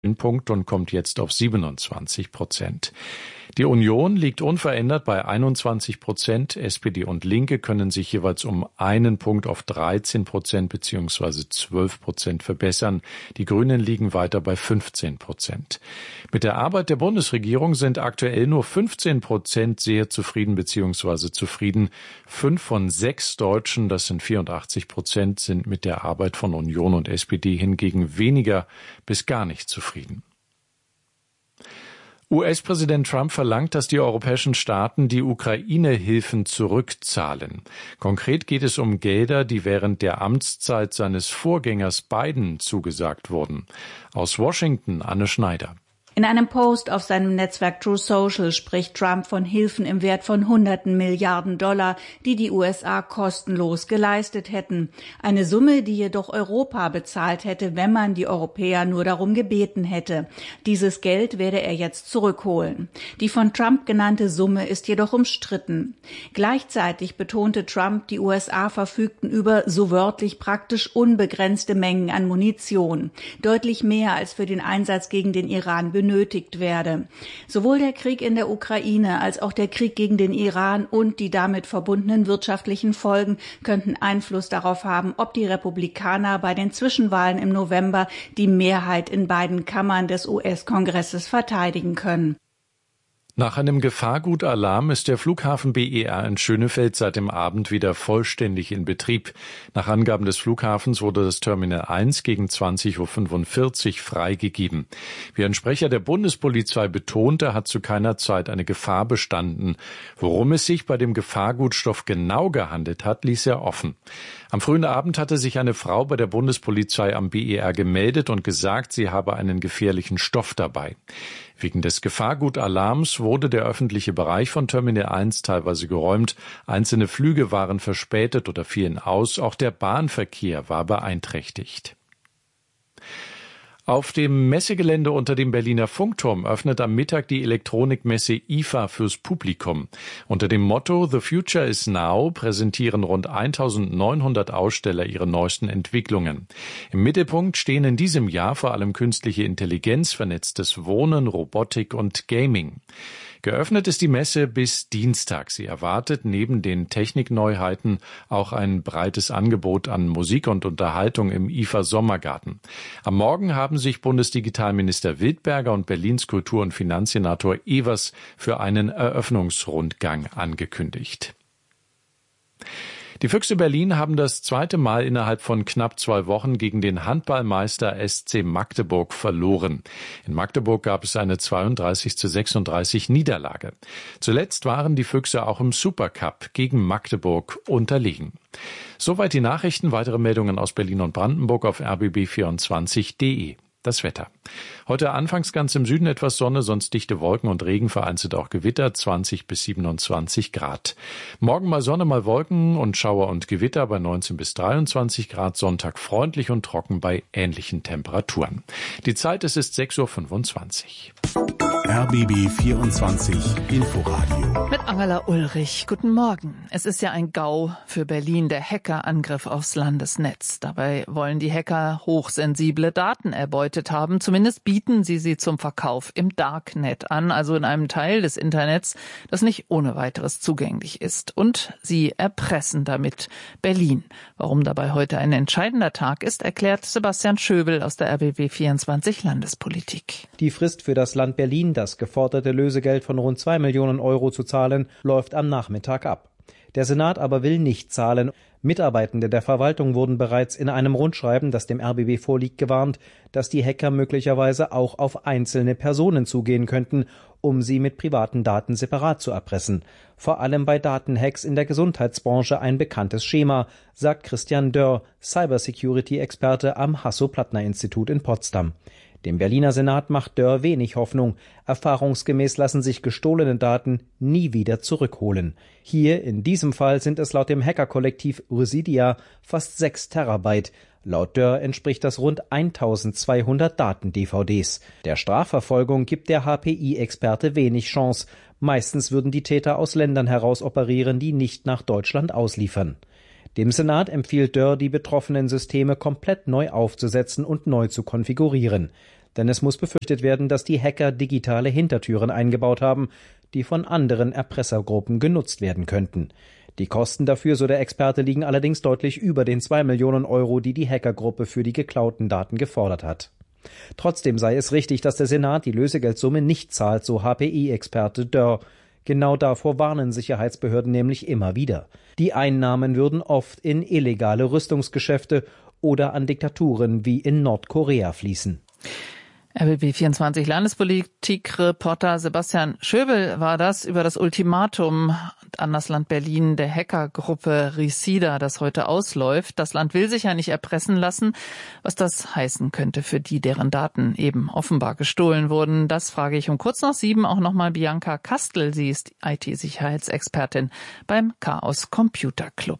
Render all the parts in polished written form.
Punkt und kommt jetzt auf 27%. Die Union liegt unverändert bei 21%. SPD und Linke können sich jeweils um einen Punkt auf 13% bzw. 12% verbessern. Die Grünen liegen weiter bei 15%. Mit der Arbeit der Bundesregierung sind aktuell nur 15% sehr zufrieden bzw. zufrieden. 5 von 6 Deutschen, das sind 84%, sind mit der Arbeit von Union und SPD hingegen weniger bis gar nicht zufrieden. US-Präsident Trump verlangt, dass die europäischen Staaten die Ukraine-Hilfen zurückzahlen. Konkret geht es um Gelder, die während der Amtszeit seines Vorgängers Biden zugesagt wurden. Aus Washington, Anne Schneider. In einem Post auf seinem Netzwerk Truth Social spricht Trump von Hilfen im Wert von Hunderten Milliarden $, die die USA kostenlos geleistet hätten. Eine Summe, die jedoch Europa bezahlt hätte, wenn man die Europäer nur darum gebeten hätte. Dieses Geld werde er jetzt zurückholen. Die von Trump genannte Summe ist jedoch umstritten. Gleichzeitig betonte Trump, die USA verfügten über so wörtlich praktisch unbegrenzte Mengen an Munition. Deutlich mehr als für den Einsatz gegen den Iran benötigt werde. Sowohl der Krieg in der Ukraine als auch der Krieg gegen den Iran und die damit verbundenen wirtschaftlichen Folgen könnten Einfluss darauf haben, ob die Republikaner bei den Zwischenwahlen im November die Mehrheit in beiden Kammern des US-Kongresses verteidigen können. Nach einem Gefahrgutalarm ist der Flughafen BER in Schönefeld seit dem Abend wieder vollständig in Betrieb. Nach Angaben des Flughafens wurde das Terminal 1 gegen 20:45 Uhr freigegeben. Wie ein Sprecher der Bundespolizei betonte, hat zu keiner Zeit eine Gefahr bestanden. Worum es sich bei dem Gefahrgutstoff genau gehandelt hat, ließ er offen. Am frühen Abend hatte sich eine Frau bei der Bundespolizei am BER gemeldet und gesagt, sie habe einen gefährlichen Stoff dabei. Wegen des Gefahrgutalarms wurde der öffentliche Bereich von Terminal 1 teilweise geräumt. Einzelne Flüge waren verspätet oder fielen aus. Auch der Bahnverkehr war beeinträchtigt. Auf dem Messegelände unter dem Berliner Funkturm öffnet am Mittag die Elektronikmesse IFA fürs Publikum. Unter dem Motto The Future is Now präsentieren rund 1900 Aussteller ihre neuesten Entwicklungen. Im Mittelpunkt stehen in diesem Jahr vor allem künstliche Intelligenz, vernetztes Wohnen, Robotik und Gaming. Geöffnet ist die Messe bis Dienstag. Sie erwartet neben den Technikneuheiten auch ein breites Angebot an Musik und Unterhaltung im IFA Sommergarten. Am Morgen haben sich Bundesdigitalminister Wildberger und Berlins Kultur- und Finanzsenator Evers für einen Eröffnungsrundgang angekündigt. Die Füchse Berlin haben das zweite Mal innerhalb von knapp 2 Wochen gegen den Handballmeister SC Magdeburg verloren. In Magdeburg gab es eine 32:36 Niederlage. Zuletzt waren die Füchse auch im Supercup gegen Magdeburg unterlegen. Soweit die Nachrichten. Weitere Meldungen aus Berlin und Brandenburg auf rbb24.de. Das Wetter. Heute anfangs ganz im Süden etwas Sonne, sonst dichte Wolken und Regen, vereinzelt auch Gewitter, 20 bis 27 Grad. Morgen mal Sonne, mal Wolken und Schauer und Gewitter bei 19 bis 23 Grad. Sonntag freundlich und trocken bei ähnlichen Temperaturen. Die Zeit, es ist 6:25 Uhr. RBB 24 Inforadio. Mit Angela Ulrich. Guten Morgen. Es ist ja ein GAU für Berlin, der Hackerangriff aufs Landesnetz. Dabei wollen die Hacker hochsensible Daten erbeutet haben. Zumindest bieten sie zum Verkauf im Darknet an, also in einem Teil des Internets, das nicht ohne weiteres zugänglich ist. Und sie erpressen damit Berlin. Warum dabei heute ein entscheidender Tag ist, erklärt Sebastian Schöbel aus der RBB 24 Landespolitik. Die Frist für das Land Berlin, das geforderte Lösegeld von rund 2 Millionen Euro zu zahlen, läuft am Nachmittag ab. Der Senat aber will nicht zahlen. Mitarbeitende der Verwaltung wurden bereits in einem Rundschreiben, das dem RBB vorliegt, gewarnt, dass die Hacker möglicherweise auch auf einzelne Personen zugehen könnten, um sie mit privaten Daten separat zu erpressen. Vor allem bei Datenhacks in der Gesundheitsbranche ein bekanntes Schema, sagt Christian Dörr, Cybersecurity-Experte am Hasso-Plattner-Institut in Potsdam. Dem Berliner Senat macht Dörr wenig Hoffnung. Erfahrungsgemäß lassen sich gestohlene Daten nie wieder zurückholen. Hier, in diesem Fall, sind es laut dem Hackerkollektiv Ursidia fast 6 Terabyte. Laut Dörr entspricht das rund 1200 Daten-DVDs. Der Strafverfolgung gibt der HPI-Experte wenig Chance. Meistens würden die Täter aus Ländern heraus operieren, die nicht nach Deutschland ausliefern. Dem Senat empfiehlt Dörr, die betroffenen Systeme komplett neu aufzusetzen und neu zu konfigurieren. Denn es muss befürchtet werden, dass die Hacker digitale Hintertüren eingebaut haben, die von anderen Erpressergruppen genutzt werden könnten. Die Kosten dafür, so der Experte, liegen allerdings deutlich über den 2 Millionen Euro, die die Hackergruppe für die geklauten Daten gefordert hat. Trotzdem sei es richtig, dass der Senat die Lösegeldsumme nicht zahlt, so HPI-Experte Dörr. Genau davor warnen Sicherheitsbehörden nämlich immer wieder. Die Einnahmen würden oft in illegale Rüstungsgeschäfte oder an Diktaturen wie in Nordkorea fließen. RBB24 Landespolitik-Reporter Sebastian Schöbel war das über das Ultimatum an das Land Berlin der Hackergruppe Risida, das heute ausläuft. Das Land will sich ja nicht erpressen lassen. Was das heißen könnte für die, deren Daten eben offenbar gestohlen wurden, das frage ich um kurz nach 7 auch nochmal Bianca Kastel. Sie ist IT-Sicherheitsexpertin beim Chaos Computer Club.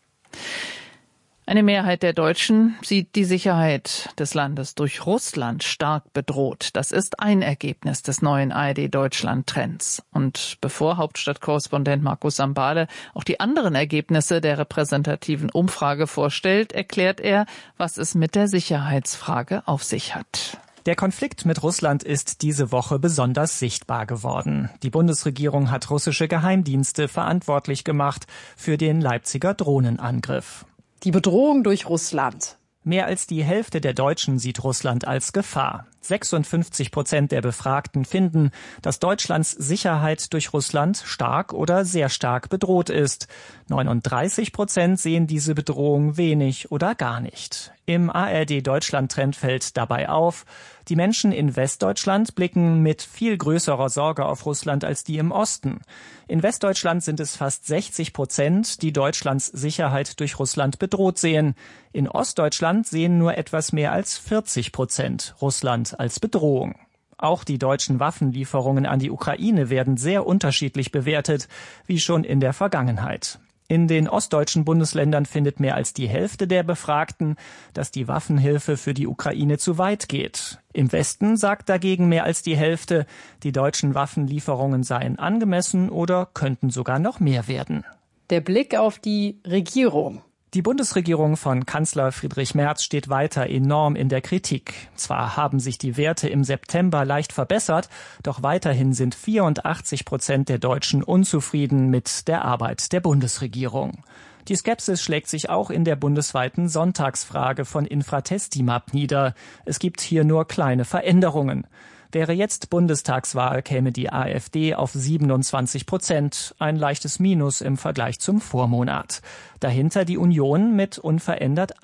Eine Mehrheit der Deutschen sieht die Sicherheit des Landes durch Russland stark bedroht. Das ist ein Ergebnis des neuen ARD-Deutschland-Trends. Und bevor Hauptstadtkorrespondent Markus Sambale auch die anderen Ergebnisse der repräsentativen Umfrage vorstellt, erklärt er, was es mit der Sicherheitsfrage auf sich hat. Der Konflikt mit Russland ist diese Woche besonders sichtbar geworden. Die Bundesregierung hat russische Geheimdienste verantwortlich gemacht für den Leipziger Drohnenangriff. Die Bedrohung durch Russland. Mehr als die Hälfte der Deutschen sieht Russland als Gefahr. 56% der Befragten finden, dass Deutschlands Sicherheit durch Russland stark oder sehr stark bedroht ist. 39% sehen diese Bedrohung wenig oder gar nicht. Im ARD-Deutschland-Trend fällt dabei auf, die Menschen in Westdeutschland blicken mit viel größerer Sorge auf Russland als die im Osten. In Westdeutschland sind es fast 60%, die Deutschlands Sicherheit durch Russland bedroht sehen. In Ostdeutschland sehen nur etwas mehr als 40% Russland als Bedrohung. Auch die deutschen Waffenlieferungen an die Ukraine werden sehr unterschiedlich bewertet, wie schon in der Vergangenheit. In den ostdeutschen Bundesländern findet mehr als die Hälfte der Befragten, dass die Waffenhilfe für die Ukraine zu weit geht. Im Westen sagt dagegen mehr als die Hälfte, die deutschen Waffenlieferungen seien angemessen oder könnten sogar noch mehr werden. Der Blick auf die Regierung. Die Bundesregierung von Kanzler Friedrich Merz steht weiter enorm in der Kritik. Zwar haben sich die Werte im September leicht verbessert, doch weiterhin sind 84% der Deutschen unzufrieden mit der Arbeit der Bundesregierung. Die Skepsis schlägt sich auch in der bundesweiten Sonntagsfrage von Infratestimab nieder. Es gibt hier nur kleine Veränderungen. Wäre jetzt Bundestagswahl, käme die AfD auf 27%, ein leichtes Minus im Vergleich zum Vormonat. Dahinter die Union mit unverändert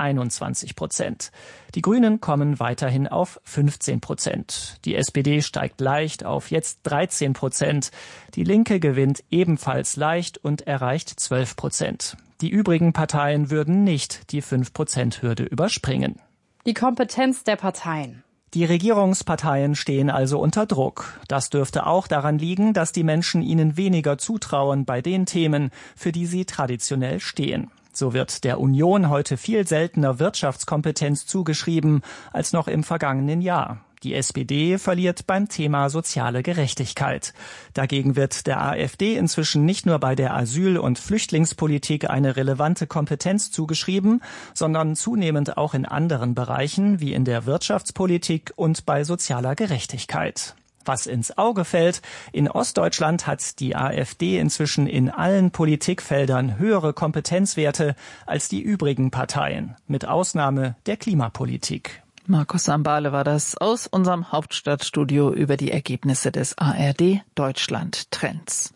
21%. Die Grünen kommen weiterhin auf 15%. Die SPD steigt leicht auf jetzt 13%. Die Linke gewinnt ebenfalls leicht und erreicht 12%. Die übrigen Parteien würden nicht die 5%-Hürde überspringen. Die Kompetenz der Parteien. Die Regierungsparteien stehen also unter Druck. Das dürfte auch daran liegen, dass die Menschen ihnen weniger zutrauen bei den Themen, für die sie traditionell stehen. So wird der Union heute viel seltener Wirtschaftskompetenz zugeschrieben als noch im vergangenen Jahr. Die SPD verliert beim Thema soziale Gerechtigkeit. Dagegen wird der AfD inzwischen nicht nur bei der Asyl- und Flüchtlingspolitik eine relevante Kompetenz zugeschrieben, sondern zunehmend auch in anderen Bereichen wie in der Wirtschaftspolitik und bei sozialer Gerechtigkeit. Was ins Auge fällt, in Ostdeutschland hat die AfD inzwischen in allen Politikfeldern höhere Kompetenzwerte als die übrigen Parteien, mit Ausnahme der Klimapolitik. Markus Sambale war das aus unserem Hauptstadtstudio über die Ergebnisse des ARD-Deutschland-Trends.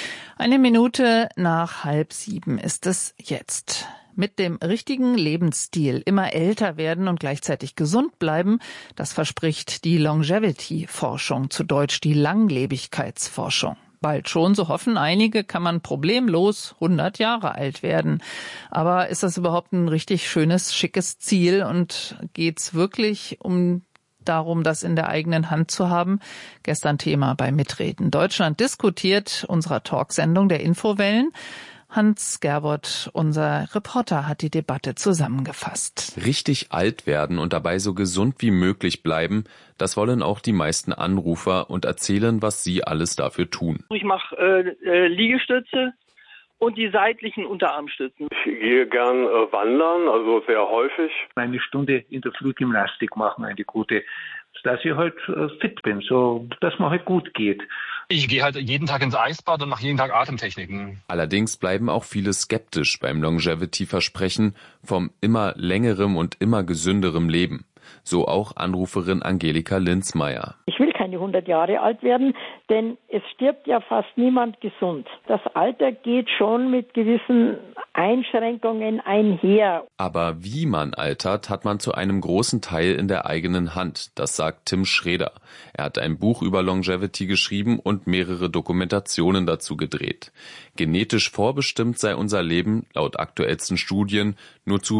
1 Minute nach 6:30 ist es jetzt. Mit dem richtigen Lebensstil immer älter werden und gleichzeitig gesund bleiben, das verspricht die Longevity-Forschung, zu Deutsch die Langlebigkeitsforschung. Bald schon, so hoffen einige, kann man problemlos 100 Jahre alt werden. Aber ist das überhaupt ein richtig schönes, schickes Ziel und geht's wirklich darum, das in der eigenen Hand zu haben? Gestern Thema bei Mitreden. Deutschland diskutiert, unserer Talksendung der Infowellen. Hans Gerbold, unser Reporter, hat die Debatte zusammengefasst. Richtig alt werden und dabei so gesund wie möglich bleiben, das wollen auch die meisten Anrufer und erzählen, was sie alles dafür tun. Ich mache Liegestütze und die seitlichen Unterarmstützen. Ich gehe gern wandern, also sehr häufig. Eine Stunde in der Früh Gymnastik machen, eine gute dass ich halt fit bin, so dass mir halt gut geht. Ich gehe halt jeden Tag ins Eisbad und mache jeden Tag Atemtechniken. Allerdings bleiben auch viele skeptisch beim Longevity-Versprechen vom immer längerem und immer gesünderem Leben. So auch Anruferin Angelika Linzmeier. Ich will keine 100 Jahre alt werden, denn es stirbt ja fast niemand gesund. Das Alter geht schon mit gewissen Einschränkungen einher. Aber wie man altert, hat man zu einem großen Teil in der eigenen Hand. Das sagt Tim Schreder. Er hat ein Buch über Longevity geschrieben und mehrere Dokumentationen dazu gedreht. Genetisch vorbestimmt sei unser Leben, laut aktuellsten Studien, nur zu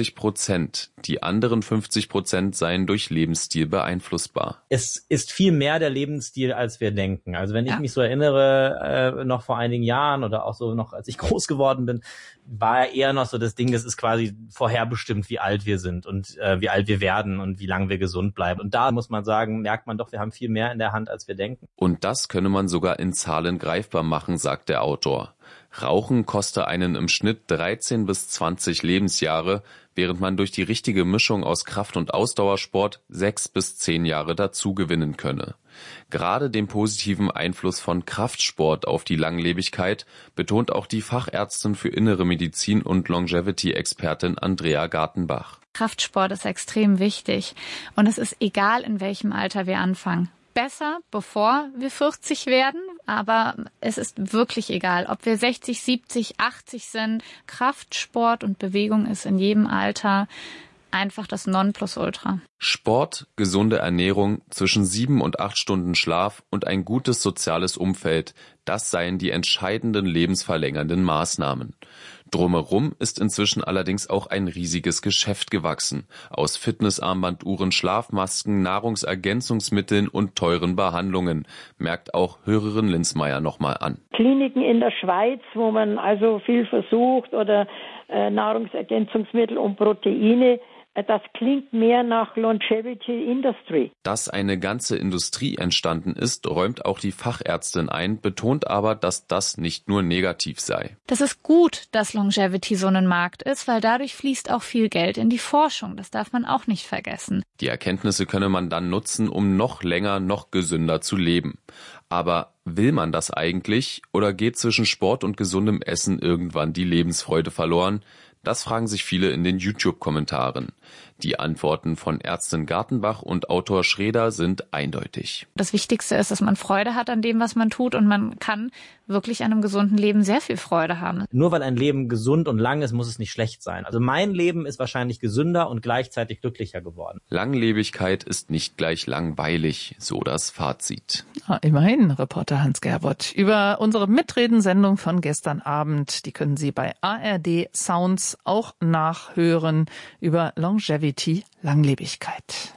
50%. Die anderen 50% seien durch Lebensstil beeinflussbar. Es ist viel mehr der Lebensstil, als wir denken. Also wenn ich mich so erinnere, noch vor einigen Jahren oder auch so noch, als ich groß geworden bin, war ja eher noch so das Ding, das ist quasi vorherbestimmt, wie alt wir sind und wie alt wir werden und wie lange wir gesund bleiben. Und da muss man sagen, merkt man doch, wir haben viel mehr in der Hand, als wir denken. Und das könne man sogar in Zahlen greifbar machen, sagt der Autor. Rauchen koste einen im Schnitt 13 bis 20 Lebensjahre, während man durch die richtige Mischung aus Kraft- und Ausdauersport 6 bis 10 Jahre dazu gewinnen könne. Gerade den positiven Einfluss von Kraftsport auf die Langlebigkeit betont auch die Fachärztin für Innere Medizin und Longevity-Expertin Andrea Gartenbach. Kraftsport ist extrem wichtig und es ist egal, in welchem Alter wir anfangen. Besser, bevor wir 40 werden, aber es ist wirklich egal, ob wir 60, 70, 80 sind. Kraftsport und Bewegung ist in jedem Alter einfach das Nonplusultra. Sport, gesunde Ernährung, zwischen 7 und 8 Stunden Schlaf und ein gutes soziales Umfeld, das seien die entscheidenden lebensverlängernden Maßnahmen. Drumherum ist inzwischen allerdings auch ein riesiges Geschäft gewachsen. Aus Fitnessarmbanduhren, Schlafmasken, Nahrungsergänzungsmitteln und teuren Behandlungen, merkt auch Hörerin Linzmeier nochmal an. Kliniken in der Schweiz, wo man also viel versucht oder Nahrungsergänzungsmittel und Proteine, das klingt mehr nach Longevity Industry. Dass eine ganze Industrie entstanden ist, räumt auch die Fachärztin ein, betont aber, dass das nicht nur negativ sei. Das ist gut, dass Longevity so ein Markt ist, weil dadurch fließt auch viel Geld in die Forschung. Das darf man auch nicht vergessen. Die Erkenntnisse könne man dann nutzen, um noch länger, noch gesünder zu leben. Aber will man das eigentlich oder geht zwischen Sport und gesundem Essen irgendwann die Lebensfreude verloren? Das fragen sich viele in den YouTube-Kommentaren. Die Antworten von Ärztin Gartenbach und Autor Schreder sind eindeutig. Das Wichtigste ist, dass man Freude hat an dem, was man tut, und man kann wirklich an einem gesunden Leben sehr viel Freude haben. Nur weil ein Leben gesund und lang ist, muss es nicht schlecht sein. Also mein Leben ist wahrscheinlich gesünder und gleichzeitig glücklicher geworden. Langlebigkeit ist nicht gleich langweilig, so das Fazit. Immerhin, Reporter Hans Gerbold. Über unsere Mitredensendung von gestern Abend, die können Sie bei ARD Sounds auch nachhören, über Longevity, Langlebigkeit.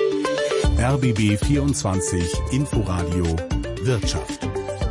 RBB 24 Inforadio Wirtschaft.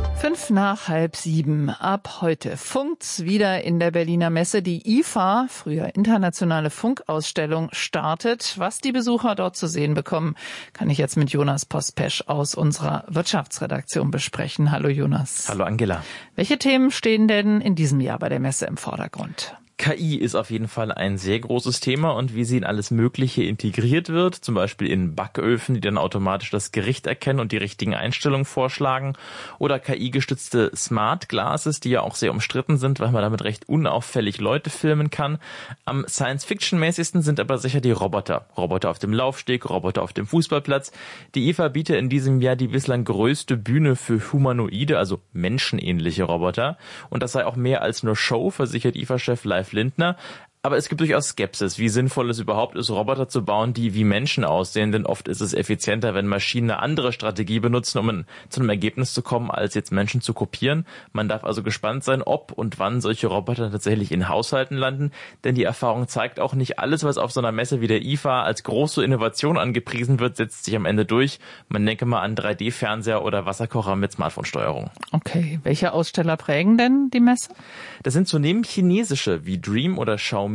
6:05. Ab heute funkt's wieder in der Berliner Messe. Die IFA, früher Internationale Funkausstellung, startet. Was die Besucher dort zu sehen bekommen, kann ich jetzt mit Jonas Pospesch aus unserer Wirtschaftsredaktion besprechen. Hallo Jonas. Hallo Angela. Welche Themen stehen denn in diesem Jahr bei der Messe im Vordergrund? KI ist auf jeden Fall ein sehr großes Thema und wie sie in alles Mögliche integriert wird, zum Beispiel in Backöfen, die dann automatisch das Gericht erkennen und die richtigen Einstellungen vorschlagen, oder KI-gestützte Smart Glasses, die ja auch sehr umstritten sind, weil man damit recht unauffällig Leute filmen kann. Am Science-Fiction-mäßigsten sind aber sicher die Roboter. Roboter auf dem Laufsteg, Roboter auf dem Fußballplatz. Die IFA bietet in diesem Jahr die bislang größte Bühne für humanoide, also menschenähnliche Roboter. Und das sei auch mehr als nur Show, versichert IFA-Chef Leif Lindner. Aber es gibt durchaus Skepsis, wie sinnvoll es überhaupt ist, Roboter zu bauen, die wie Menschen aussehen. Denn oft ist es effizienter, wenn Maschinen eine andere Strategie benutzen, um zu einem Ergebnis zu kommen, als jetzt Menschen zu kopieren. Man darf also gespannt sein, ob und wann solche Roboter tatsächlich in Haushalten landen. Denn die Erfahrung zeigt auch, nicht alles, was auf so einer Messe wie der IFA als große Innovation angepriesen wird, setzt sich am Ende durch. Man denke mal an 3D-Fernseher oder Wasserkocher mit Smartphone-Steuerung. Okay, welche Aussteller prägen denn die Messe? Das sind zunehmend chinesische, wie Dream oder Xiaomi,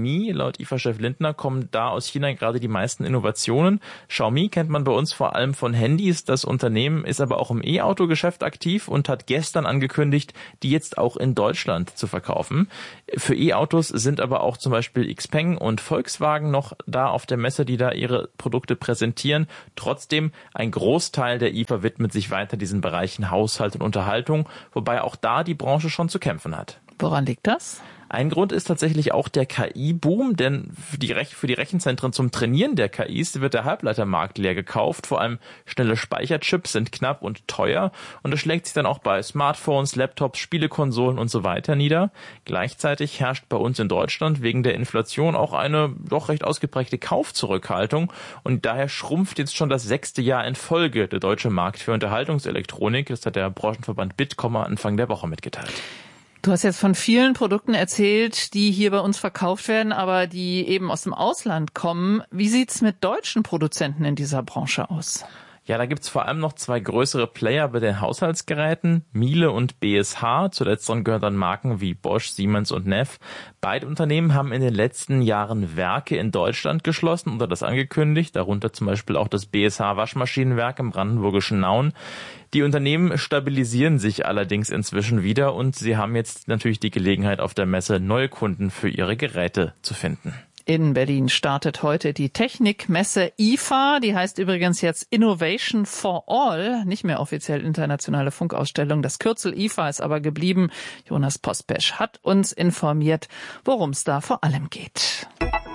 Xiaomi. Laut IFA-Chef Lindner kommen da aus China gerade die meisten Innovationen. Xiaomi kennt man bei uns vor allem von Handys. Das Unternehmen ist aber auch im E-Auto-Geschäft aktiv und hat gestern angekündigt, die jetzt auch in Deutschland zu verkaufen. Für E-Autos sind aber auch zum Beispiel Xpeng und Volkswagen noch da auf der Messe, die da ihre Produkte präsentieren. Trotzdem, ein Großteil der IFA widmet sich weiter diesen Bereichen Haushalt und Unterhaltung, wobei auch da die Branche schon zu kämpfen hat. Woran liegt das? Ein Grund ist tatsächlich auch der KI-Boom, denn für die Rechenzentren zum Trainieren der KIs wird der Halbleitermarkt leer gekauft. Vor allem schnelle Speicherchips sind knapp und teuer und das schlägt sich dann auch bei Smartphones, Laptops, Spielekonsolen und so weiter nieder. Gleichzeitig herrscht bei uns in Deutschland wegen der Inflation auch eine doch recht ausgeprägte Kaufzurückhaltung und daher schrumpft jetzt schon das 6. Jahr in Folge der deutsche Markt für Unterhaltungselektronik. Das hat der Branchenverband Bitkom Anfang der Woche mitgeteilt. Du hast jetzt von vielen Produkten erzählt, die hier bei uns verkauft werden, aber die eben aus dem Ausland kommen. Wie sieht's mit deutschen Produzenten in dieser Branche aus? Ja, da gibt's vor allem noch 2 größere Player bei den Haushaltsgeräten, Miele und BSH. Zu letzteren gehören dann Marken wie Bosch, Siemens und Neff. Beide Unternehmen haben in den letzten Jahren Werke in Deutschland geschlossen oder das angekündigt, darunter zum Beispiel auch das BSH Waschmaschinenwerk im brandenburgischen Nauen. Die Unternehmen stabilisieren sich allerdings inzwischen wieder und sie haben jetzt natürlich die Gelegenheit, auf der Messe neue Kunden für ihre Geräte zu finden. In Berlin startet heute die Technikmesse IFA. Die heißt übrigens jetzt Innovation for All, nicht mehr offiziell internationale Funkausstellung. Das Kürzel IFA ist aber geblieben. Jonas Pospesch hat uns informiert, worum es da vor allem geht.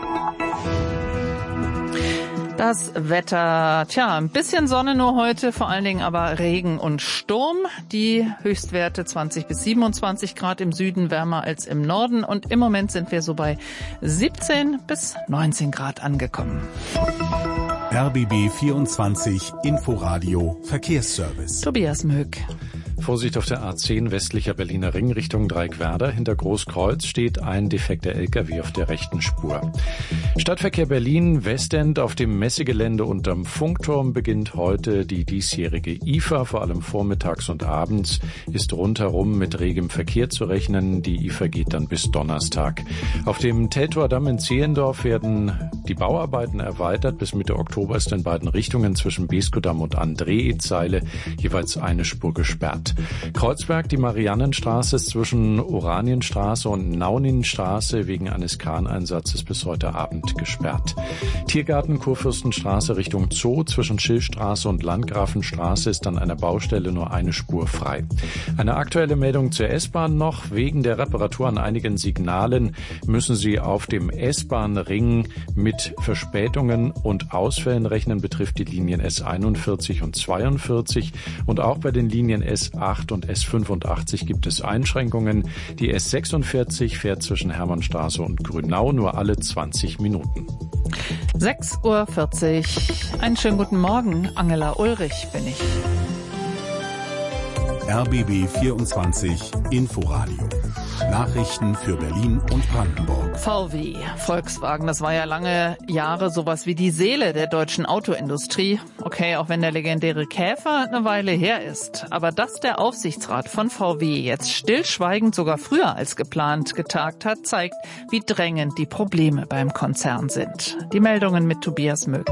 Das Wetter, ein bisschen Sonne nur heute, vor allen Dingen aber Regen und Sturm. Die Höchstwerte 20 bis 27 Grad im Süden, wärmer als im Norden. Und im Moment sind wir so bei 17 bis 19 Grad angekommen. RBB 24 Inforadio Verkehrsservice. Tobias Möck. Vorsicht auf der A10 westlicher Berliner Ring Richtung Dreieckwerder. Hinter Großkreuz steht ein defekter LKW auf der rechten Spur. Stadtverkehr Berlin Westend auf dem Messegelände unterm Funkturm beginnt heute die diesjährige IFA. Vor allem vormittags und abends ist rundherum mit regem Verkehr zu rechnen. Die IFA geht dann bis Donnerstag. Auf dem Teltower Damm in Zehlendorf werden die Bauarbeiten erweitert. Bis Mitte Oktober ist in beiden Richtungen zwischen Beskodamm und André-Zeile jeweils eine Spur gesperrt. Kreuzberg, die Mariannenstraße ist zwischen Oranienstraße und Nauninstraße wegen eines Kraneinsatzes bis heute Abend gesperrt. Tiergarten, Kurfürstenstraße Richtung Zoo zwischen Schillstraße und Landgrafenstraße ist an einer Baustelle nur eine Spur frei. Eine aktuelle Meldung zur S-Bahn noch. Wegen der Reparatur an einigen Signalen müssen Sie auf dem S-Bahn-Ring mit Verspätungen und Ausfällen rechnen, betrifft die Linien S41 und 42 und auch bei den Linien S8 und S85 gibt es Einschränkungen. Die S46 fährt zwischen Hermannstraße und Grünau nur alle 20 Minuten. 6:40 Uhr. Einen schönen guten Morgen. Angela Ulrich bin ich. RBB 24 Inforadio. Nachrichten für Berlin und Brandenburg. VW, Volkswagen, das war ja lange Jahre sowas wie die Seele der deutschen Autoindustrie. Okay, auch wenn der legendäre Käfer eine Weile her ist. Aber dass der Aufsichtsrat von VW jetzt stillschweigend sogar früher als geplant getagt hat, zeigt, wie drängend die Probleme beim Konzern sind. Die Meldungen mit Tobias Möck.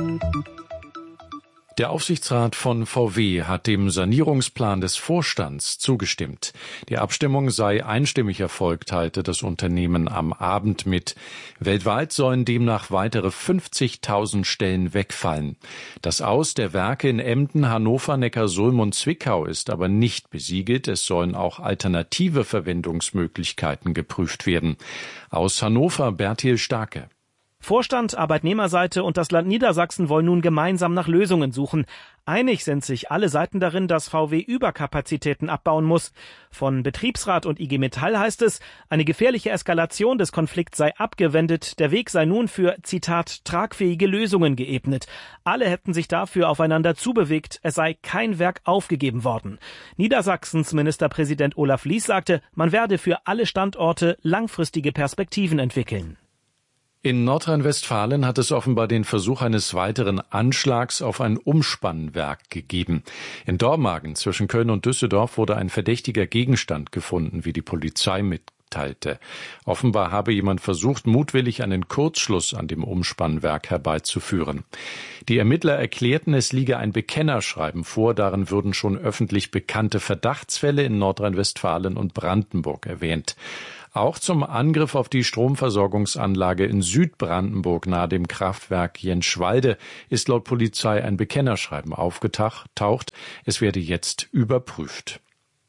Der Aufsichtsrat von VW hat dem Sanierungsplan des Vorstands zugestimmt. Die Abstimmung sei einstimmig erfolgt, teilte das Unternehmen am Abend mit. Weltweit sollen demnach weitere 50.000 Stellen wegfallen. Das Aus der Werke in Emden, Hannover, Neckarsulm und Zwickau ist aber nicht besiegelt. Es sollen auch alternative Verwendungsmöglichkeiten geprüft werden. Aus Hannover Bertil Starke. Vorstand, Arbeitnehmerseite und das Land Niedersachsen wollen nun gemeinsam nach Lösungen suchen. Einig sind sich alle Seiten darin, dass VW Überkapazitäten abbauen muss. Von Betriebsrat und IG Metall heißt es, eine gefährliche Eskalation des Konflikts sei abgewendet, der Weg sei nun für, Zitat, tragfähige Lösungen geebnet. Alle hätten sich dafür aufeinander zubewegt, es sei kein Werk aufgegeben worden. Niedersachsens Ministerpräsident Olaf Lies sagte, man werde für alle Standorte langfristige Perspektiven entwickeln. In Nordrhein-Westfalen hat es offenbar den Versuch eines weiteren Anschlags auf ein Umspannwerk gegeben. In Dormagen zwischen Köln und Düsseldorf wurde ein verdächtiger Gegenstand gefunden, wie die Polizei mitteilt. mitteilte. Offenbar habe jemand versucht, mutwillig einen Kurzschluss an dem Umspannwerk herbeizuführen. Die Ermittler erklärten, es liege ein Bekennerschreiben vor, darin würden schon öffentlich bekannte Verdachtsfälle in Nordrhein-Westfalen und Brandenburg erwähnt. Auch zum Angriff auf die Stromversorgungsanlage in Südbrandenburg nahe dem Kraftwerk Jenschwalde ist laut Polizei ein Bekennerschreiben aufgetaucht. Es werde jetzt überprüft.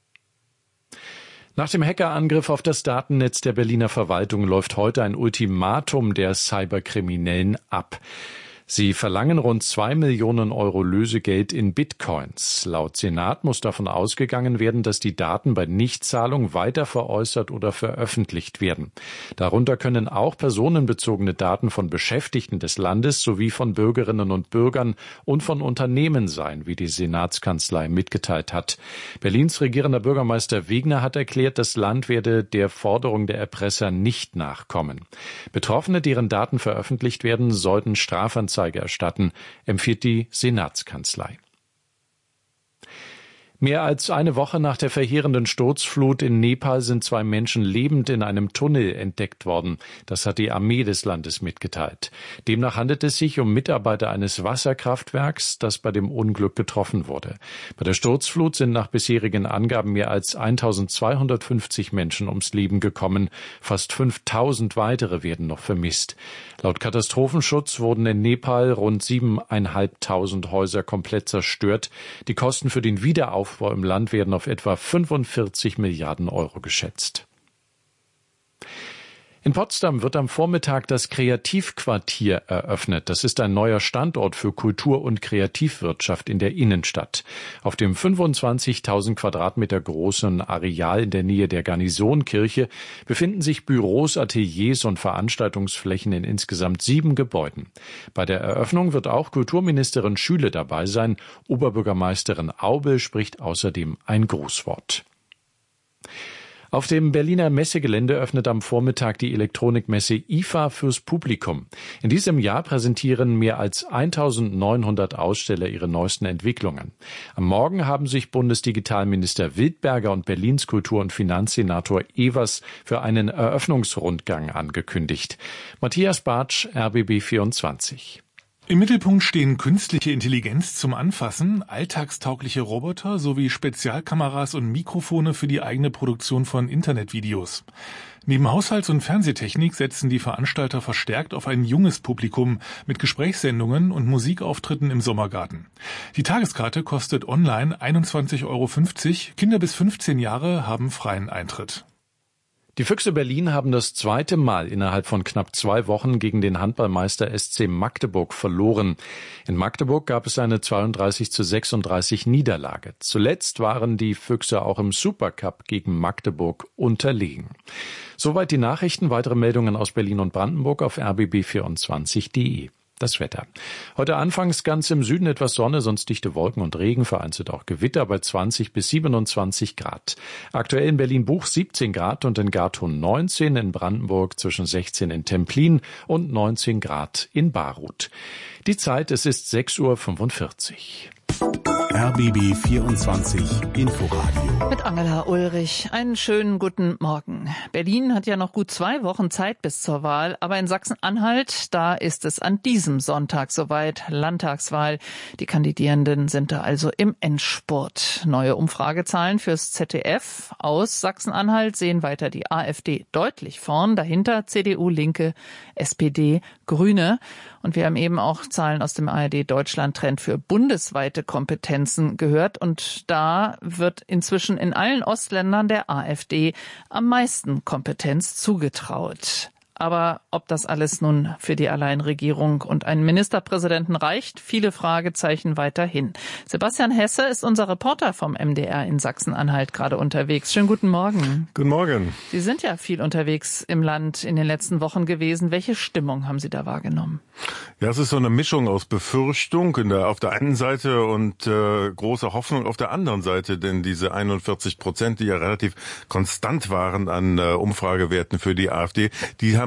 Nach dem Hackerangriff auf das Datennetz der Berliner Verwaltung läuft heute ein Ultimatum der Cyberkriminellen ab. Sie verlangen rund 2 Millionen Euro Lösegeld in Bitcoins. Laut Senat muss davon ausgegangen werden, dass die Daten bei Nichtzahlung weiter veräußert oder veröffentlicht werden. Darunter können auch personenbezogene Daten von Beschäftigten des Landes sowie von Bürgerinnen und Bürgern und von Unternehmen sein, wie die Senatskanzlei mitgeteilt hat. Berlins regierender Bürgermeister Wegner hat erklärt, das Land werde der Forderung der Erpresser nicht nachkommen. Betroffene, deren Daten veröffentlicht werden, sollten Strafanzeigen erstatten, empfiehlt die Senatskanzlei. Mehr als eine Woche nach der verheerenden Sturzflut in Nepal sind 2 Menschen lebend in einem Tunnel entdeckt worden. Das hat die Armee des Landes mitgeteilt. Demnach handelt es sich um Mitarbeiter eines Wasserkraftwerks, das bei dem Unglück getroffen wurde. Bei der Sturzflut sind nach bisherigen Angaben mehr als 1250 Menschen ums Leben gekommen. Fast 5000 weitere werden noch vermisst. Laut Katastrophenschutz wurden in Nepal rund 7.500 Häuser komplett zerstört. Die Kosten für den Wiederaufbau im Land werden auf etwa 45 Milliarden Euro geschätzt. In Potsdam wird am Vormittag das Kreativquartier eröffnet. Das ist ein neuer Standort für Kultur- und Kreativwirtschaft in der Innenstadt. Auf dem 25.000 Quadratmeter großen Areal in der Nähe der Garnisonkirche befinden sich Büros, Ateliers und Veranstaltungsflächen in insgesamt 7 Gebäuden. Bei der Eröffnung wird auch Kulturministerin Schüle dabei sein. Oberbürgermeisterin Aubel spricht außerdem ein Grußwort. Auf dem Berliner Messegelände öffnet am Vormittag die Elektronikmesse IFA fürs Publikum. In diesem Jahr präsentieren mehr als 1900 Aussteller ihre neuesten Entwicklungen. Am Morgen haben sich Bundesdigitalminister Wildberger und Berlins Kultur- und Finanzsenator Evers für einen Eröffnungsrundgang angekündigt. Matthias Bartsch, RBB 24. Im Mittelpunkt stehen künstliche Intelligenz zum Anfassen, alltagstaugliche Roboter sowie Spezialkameras und Mikrofone für die eigene Produktion von Internetvideos. Neben Haushalts- und Fernsehtechnik setzen die Veranstalter verstärkt auf ein junges Publikum mit Gesprächssendungen und Musikauftritten im Sommergarten. Die Tageskarte kostet online 21,50 €. Kinder bis 15 Jahre haben freien Eintritt. Die Füchse Berlin haben das 2. Mal innerhalb von knapp 2 Wochen gegen den Handballmeister SC Magdeburg verloren. In Magdeburg gab es eine 32:36 Niederlage. Zuletzt waren die Füchse auch im Supercup gegen Magdeburg unterlegen. Soweit die Nachrichten. Weitere Meldungen aus Berlin und Brandenburg auf rbb24.de. Das Wetter. Heute anfangs ganz im Süden etwas Sonne, sonst dichte Wolken und Regen, vereinzelt auch Gewitter bei 20 bis 27 Grad. Aktuell in Berlin-Buch 17 Grad und in Gartow 19, in Brandenburg zwischen 16 in Templin und 19 Grad in Baruth. Die Zeit, es ist 6:45 Uhr. RBB 24 Inforadio. Mit Angela Ulrich. Einen schönen guten Morgen. Berlin hat ja noch gut 2 Wochen Zeit bis zur Wahl, aber in Sachsen-Anhalt, da ist es an diesem Sonntag soweit, Landtagswahl. Die Kandidierenden sind da also im Endspurt. Neue Umfragezahlen fürs ZDF aus Sachsen-Anhalt sehen weiter die AfD deutlich vorn, dahinter CDU, Linke, SPD, Grüne. Und wir haben eben auch Zahlen aus dem ARD-Deutschland-Trend für bundesweite Kompetenzen gehört. Und da wird inzwischen in allen Ostländern der AfD am meisten Kompetenz zugetraut. Aber ob das alles nun für die Alleinregierung und einen Ministerpräsidenten reicht, viele Fragezeichen weiterhin. Sebastian Hesse ist unser Reporter vom MDR in Sachsen-Anhalt gerade unterwegs. Schönen guten Morgen. Guten Morgen. Sie sind ja viel unterwegs im Land in den letzten Wochen gewesen. Welche Stimmung haben Sie da wahrgenommen? Ja, es ist so eine Mischung aus Befürchtung auf der einen Seite und großer Hoffnung auf der anderen Seite, denn diese 41%, die ja relativ konstant waren an Umfragewerten für die AfD, die haben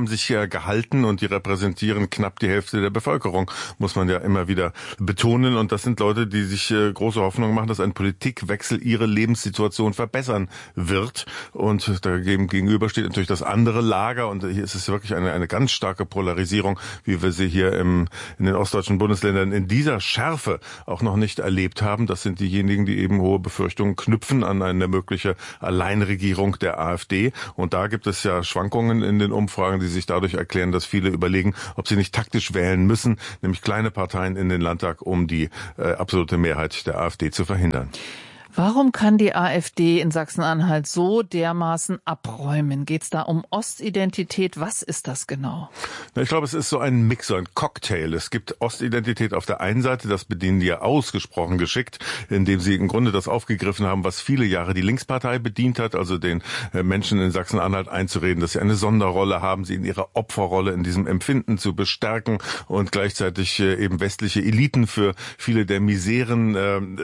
haben sich gehalten und die repräsentieren knapp die Hälfte der Bevölkerung, muss man ja immer wieder betonen. Und das sind Leute, die sich große Hoffnung machen, dass ein Politikwechsel ihre Lebenssituation verbessern wird. Und dagegen gegenüber steht natürlich das andere Lager. Und hier ist es wirklich eine ganz starke Polarisierung, wie wir sie hier in den ostdeutschen Bundesländern in dieser Schärfe auch noch nicht erlebt haben. Das sind diejenigen, die eben hohe Befürchtungen knüpfen an eine mögliche Alleinregierung der AfD. Und da gibt es ja Schwankungen in den Umfragen, die sich dadurch erklären, dass viele überlegen, ob sie nicht taktisch wählen müssen, nämlich kleine Parteien in den Landtag, um die absolute Mehrheit der AfD zu verhindern. Warum kann die AfD in Sachsen-Anhalt so dermaßen abräumen? Geht es da um Ostidentität? Was ist das genau? Ich glaube, es ist so ein Mix, so ein Cocktail. Es gibt Ostidentität auf der einen Seite, das bedienen die ja ausgesprochen geschickt, indem sie im Grunde das aufgegriffen haben, was viele Jahre die Linkspartei bedient hat, also den Menschen in Sachsen-Anhalt einzureden, dass sie eine Sonderrolle haben, sie in ihrer Opferrolle, in diesem Empfinden zu bestärken und gleichzeitig eben westliche Eliten für viele der Miseren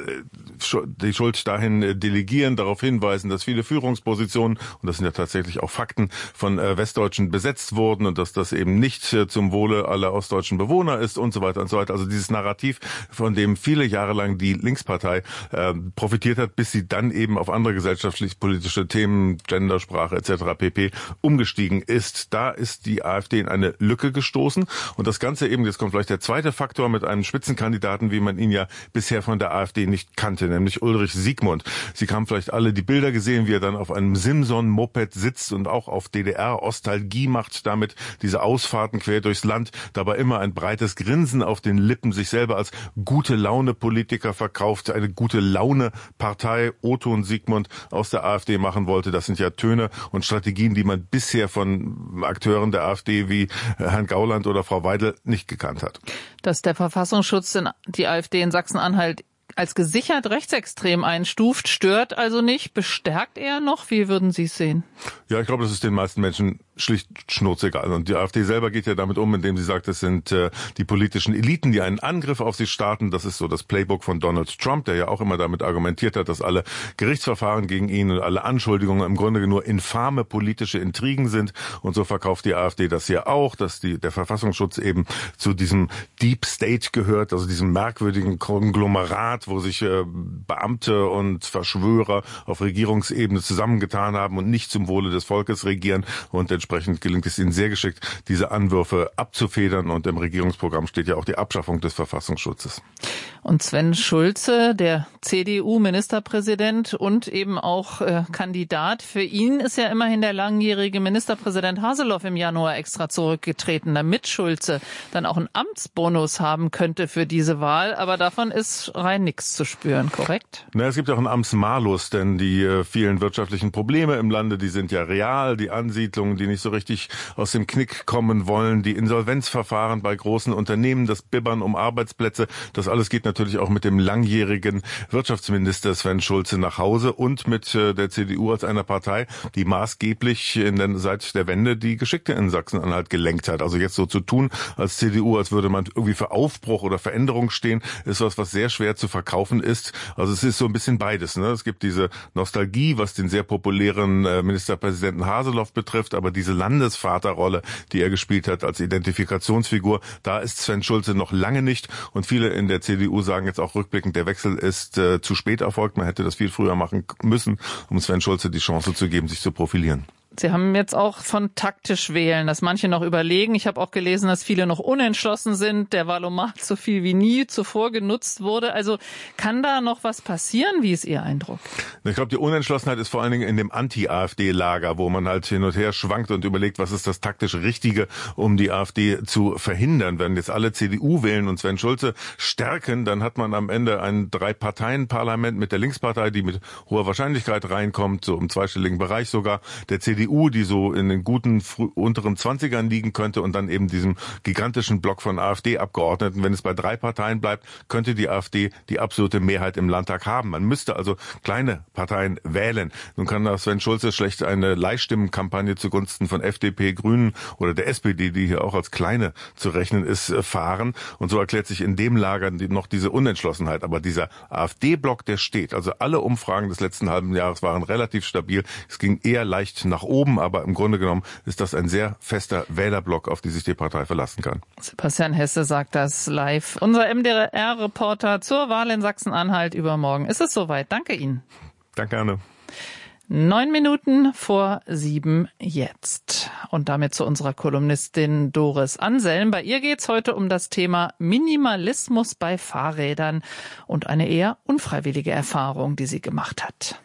die Schuld dahin delegieren, darauf hinweisen, dass viele Führungspositionen, und das sind ja tatsächlich auch Fakten, von Westdeutschen besetzt wurden und dass das eben nicht zum Wohle aller ostdeutschen Bewohner ist und so weiter und so weiter. Also dieses Narrativ, von dem viele Jahre lang die Linkspartei profitiert hat, bis sie dann eben auf andere gesellschaftlich-politische Themen, Gendersprache etc. pp. Umgestiegen ist. Da ist die AfD in eine Lücke gestoßen und das Ganze eben, jetzt kommt vielleicht der zweite Faktor, mit einem Spitzenkandidaten, wie man ihn ja bisher von der AfD nicht kannte, nämlich Ulrich Siegmund. Sie haben vielleicht alle die Bilder gesehen, wie er dann auf einem Simson-Moped sitzt und auch auf DDR-Ostalgie macht, damit diese Ausfahrten quer durchs Land, dabei immer ein breites Grinsen auf den Lippen, sich selber als Gute-Laune-Politiker verkauft, eine Gute-Laune-Partei Otto und Siegmund aus der AfD machen wollte. Das sind ja Töne und Strategien, die man bisher von Akteuren der AfD wie Herrn Gauland oder Frau Weidel nicht gekannt hat. Dass der Verfassungsschutz die AfD in Sachsen-Anhalt als gesichert rechtsextrem einstuft, stört also nicht, bestärkt er noch? Wie würden Sie es sehen? Ja, ich glaube, das ist den meisten Menschen schlicht schnurzegal. Und die AfD selber geht ja damit um, indem sie sagt, es sind die politischen Eliten, die einen Angriff auf sie starten. Das ist so das Playbook von Donald Trump, der ja auch immer damit argumentiert hat, dass alle Gerichtsverfahren gegen ihn und alle Anschuldigungen im Grunde nur infame politische Intrigen sind. Und so verkauft die AfD das hier auch, dass der Verfassungsschutz eben zu diesem Deep State gehört, also diesem merkwürdigen Konglomerat, wo sich Beamte und Verschwörer auf Regierungsebene zusammengetan haben und nicht zum Wohle des Volkes regieren. Und entsprechend gelingt es ihnen sehr geschickt, diese Anwürfe abzufedern. Und im Regierungsprogramm steht ja auch die Abschaffung des Verfassungsschutzes. Und Sven Schulze, der CDU-Ministerpräsident und eben auch Kandidat, für ihn ist ja immerhin der langjährige Ministerpräsident Haseloff im Januar extra zurückgetreten, damit Schulze dann auch einen Amtsbonus haben könnte für diese Wahl. Aber davon ist rein nichts zu spüren, korrekt? Na, es gibt auch einen Amtsmalus, denn die vielen wirtschaftlichen Probleme im Lande, die sind ja real. Die Ansiedlungen, die nicht so richtig aus dem Knick kommen wollen, die Insolvenzverfahren bei großen Unternehmen, das Bibbern um Arbeitsplätze, das alles geht natürlich auch mit dem langjährigen Wirtschaftsminister Sven Schulze nach Hause und mit der CDU als einer Partei, die maßgeblich seit der Wende die Geschichte in Sachsen-Anhalt gelenkt hat. Also jetzt so zu tun als CDU, als würde man irgendwie für Aufbruch oder Veränderung stehen, ist was sehr schwer zu verkaufen ist. Also es ist so ein bisschen beides. Ne? Es gibt diese Nostalgie, was den sehr populären Ministerpräsidenten Haseloff betrifft, aber diese Landesvaterrolle, die er gespielt hat als Identifikationsfigur, da ist Sven Schulze noch lange nicht. Und viele in der CDU sagen jetzt auch rückblickend, der Wechsel ist zu spät erfolgt. Man hätte das viel früher machen müssen, um Sven Schulze die Chance zu geben, sich zu profilieren. Sie haben jetzt auch von taktisch wählen, dass manche noch überlegen. Ich habe auch gelesen, dass viele noch unentschlossen sind. Der Wahlomat so viel wie nie zuvor genutzt wurde. Also kann da noch was passieren? Wie ist Ihr Eindruck? Ich glaube, die Unentschlossenheit ist vor allen Dingen in dem Anti-AfD-Lager, wo man halt hin und her schwankt und überlegt, was ist das taktisch Richtige, um die AfD zu verhindern. Wenn jetzt alle CDU wählen und Sven Schulze stärken, dann hat man am Ende ein 3-Parteien-Parlament mit der Linkspartei, die mit hoher Wahrscheinlichkeit reinkommt, so im zweistelligen Bereich sogar, der CDU, die so in den guten unteren 20ern liegen könnte und dann eben diesem gigantischen Block von AfD-Abgeordneten. Wenn es bei 3 Parteien bleibt, könnte die AfD die absolute Mehrheit im Landtag haben. Man müsste also kleine Parteien wählen. Nun kann da Sven Schulze schlecht eine Leihstimmenkampagne zugunsten von FDP, Grünen oder der SPD, die hier auch als kleine zu rechnen ist, fahren. Und so erklärt sich in dem Lager noch diese Unentschlossenheit. Aber dieser AfD-Block, der steht. Also alle Umfragen des letzten halben Jahres waren relativ stabil. Es ging eher leicht nach oben, aber im Grunde genommen ist das ein sehr fester Wählerblock, auf die sich die Partei verlassen kann. Sebastian Hesse sagt das live. Unser MDR-Reporter zur Wahl in Sachsen-Anhalt übermorgen. Ist es soweit? Danke Ihnen. Danke, Anne. 7:09 jetzt. Und damit zu unserer Kolumnistin Doris Anselm. Bei ihr geht's heute um das Thema Minimalismus bei Fahrrädern und eine eher unfreiwillige Erfahrung, die sie gemacht hat.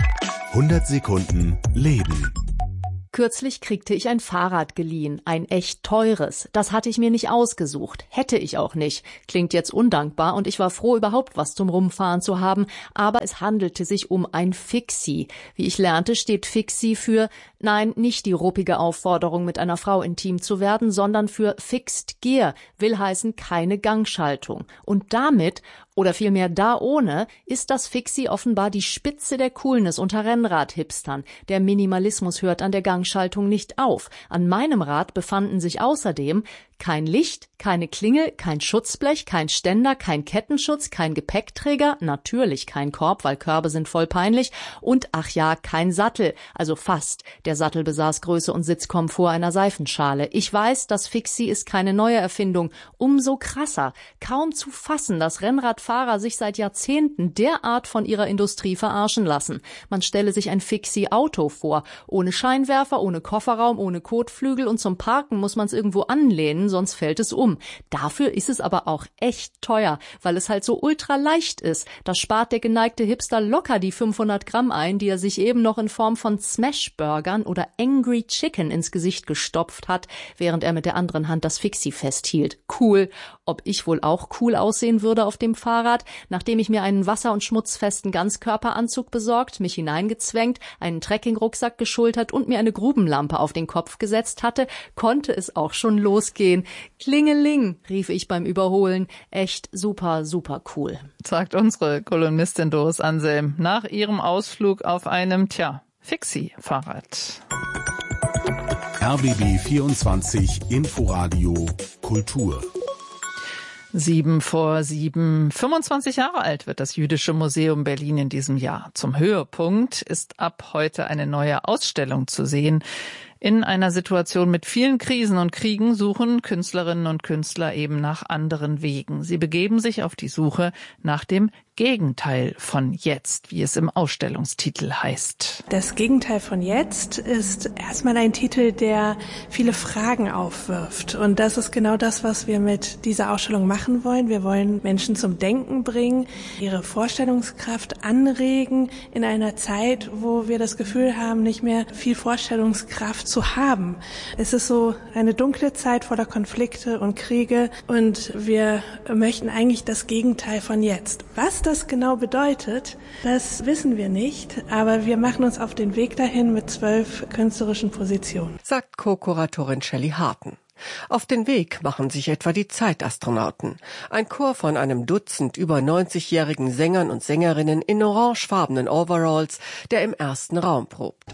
100 Sekunden Leben. Kürzlich kriegte ich ein Fahrrad geliehen, ein echt teures. Das hatte ich mir nicht ausgesucht, hätte ich auch nicht. Klingt jetzt undankbar und ich war froh, überhaupt was zum Rumfahren zu haben, aber es handelte sich um ein Fixie. Wie ich lernte, steht Fixie für, nein, nicht die ruppige Aufforderung, mit einer Frau intim zu werden, sondern für Fixed Gear, will heißen keine Gangschaltung. Und damit, oder vielmehr da ohne, ist das Fixie offenbar die Spitze der Coolness unter Rennrad-Hipstern. Der Minimalismus hört an der Gangschaltung nicht auf. An meinem Rad befanden sich außerdem kein Licht, keine Klingel, kein Schutzblech, kein Ständer, kein Kettenschutz, kein Gepäckträger, natürlich kein Korb, weil Körbe sind voll peinlich, und ach ja, kein Sattel, also fast. Der Sattel besaß Größe und Sitzkomfort einer Seifenschale. Ich weiß, das Fixie ist keine neue Erfindung. Umso krasser, kaum zu fassen, dass Rennradfahrer sich seit Jahrzehnten derart von ihrer Industrie verarschen lassen. Man stelle sich ein Fixie-Auto vor, ohne Scheinwerfer, ohne Kofferraum, ohne Kotflügel, und zum Parken muss man es irgendwo anlehnen, sonst fällt es um. Dafür ist es aber auch echt teuer, weil es halt so ultra leicht ist. Das spart der geneigte Hipster locker die 500 Gramm ein, die er sich eben noch in Form von Smash-Burgern oder Angry Chicken ins Gesicht gestopft hat, während er mit der anderen Hand das Fixie festhielt. Cool. Ob ich wohl auch cool aussehen würde auf dem Fahrrad, nachdem ich mir einen wasser- und schmutzfesten Ganzkörperanzug besorgt, mich hineingezwängt, einen Trekkingrucksack geschultert und mir eine Grubenlampe auf den Kopf gesetzt hatte, konnte es auch schon losgehen. Klingeling, rief ich beim Überholen. Echt super, super cool. Sagt unsere Kolumnistin Doris Anselm nach ihrem Ausflug auf einem, Fixie-Fahrrad. RBB 24 Inforadio Kultur. 7:07. 25 Jahre alt wird das Jüdische Museum Berlin in diesem Jahr. Zum Höhepunkt ist ab heute eine neue Ausstellung zu sehen. In einer Situation mit vielen Krisen und Kriegen suchen Künstlerinnen und Künstler eben nach anderen Wegen. Sie begeben sich auf die Suche nach dem Gegenteil von jetzt, wie es im Ausstellungstitel heißt. Das Gegenteil von jetzt ist erstmal ein Titel, der viele Fragen aufwirft. Und das ist genau das, was wir mit dieser Ausstellung machen wollen. Wir wollen Menschen zum Denken bringen, ihre Vorstellungskraft anregen in einer Zeit, wo wir das Gefühl haben, nicht mehr viel Vorstellungskraft zu haben. Es ist so eine dunkle Zeit voller Konflikte und Kriege und wir möchten eigentlich das Gegenteil von jetzt. Was das genau bedeutet, das wissen wir nicht, aber wir machen uns auf den Weg dahin mit 12 künstlerischen Positionen. Sagt Co-Kuratorin Shelley Harten. Auf den Weg machen sich etwa die Zeitastronauten. Ein Chor von einem Dutzend über 90-jährigen Sängern und Sängerinnen in orangefarbenen Overalls, der im ersten Raum probt.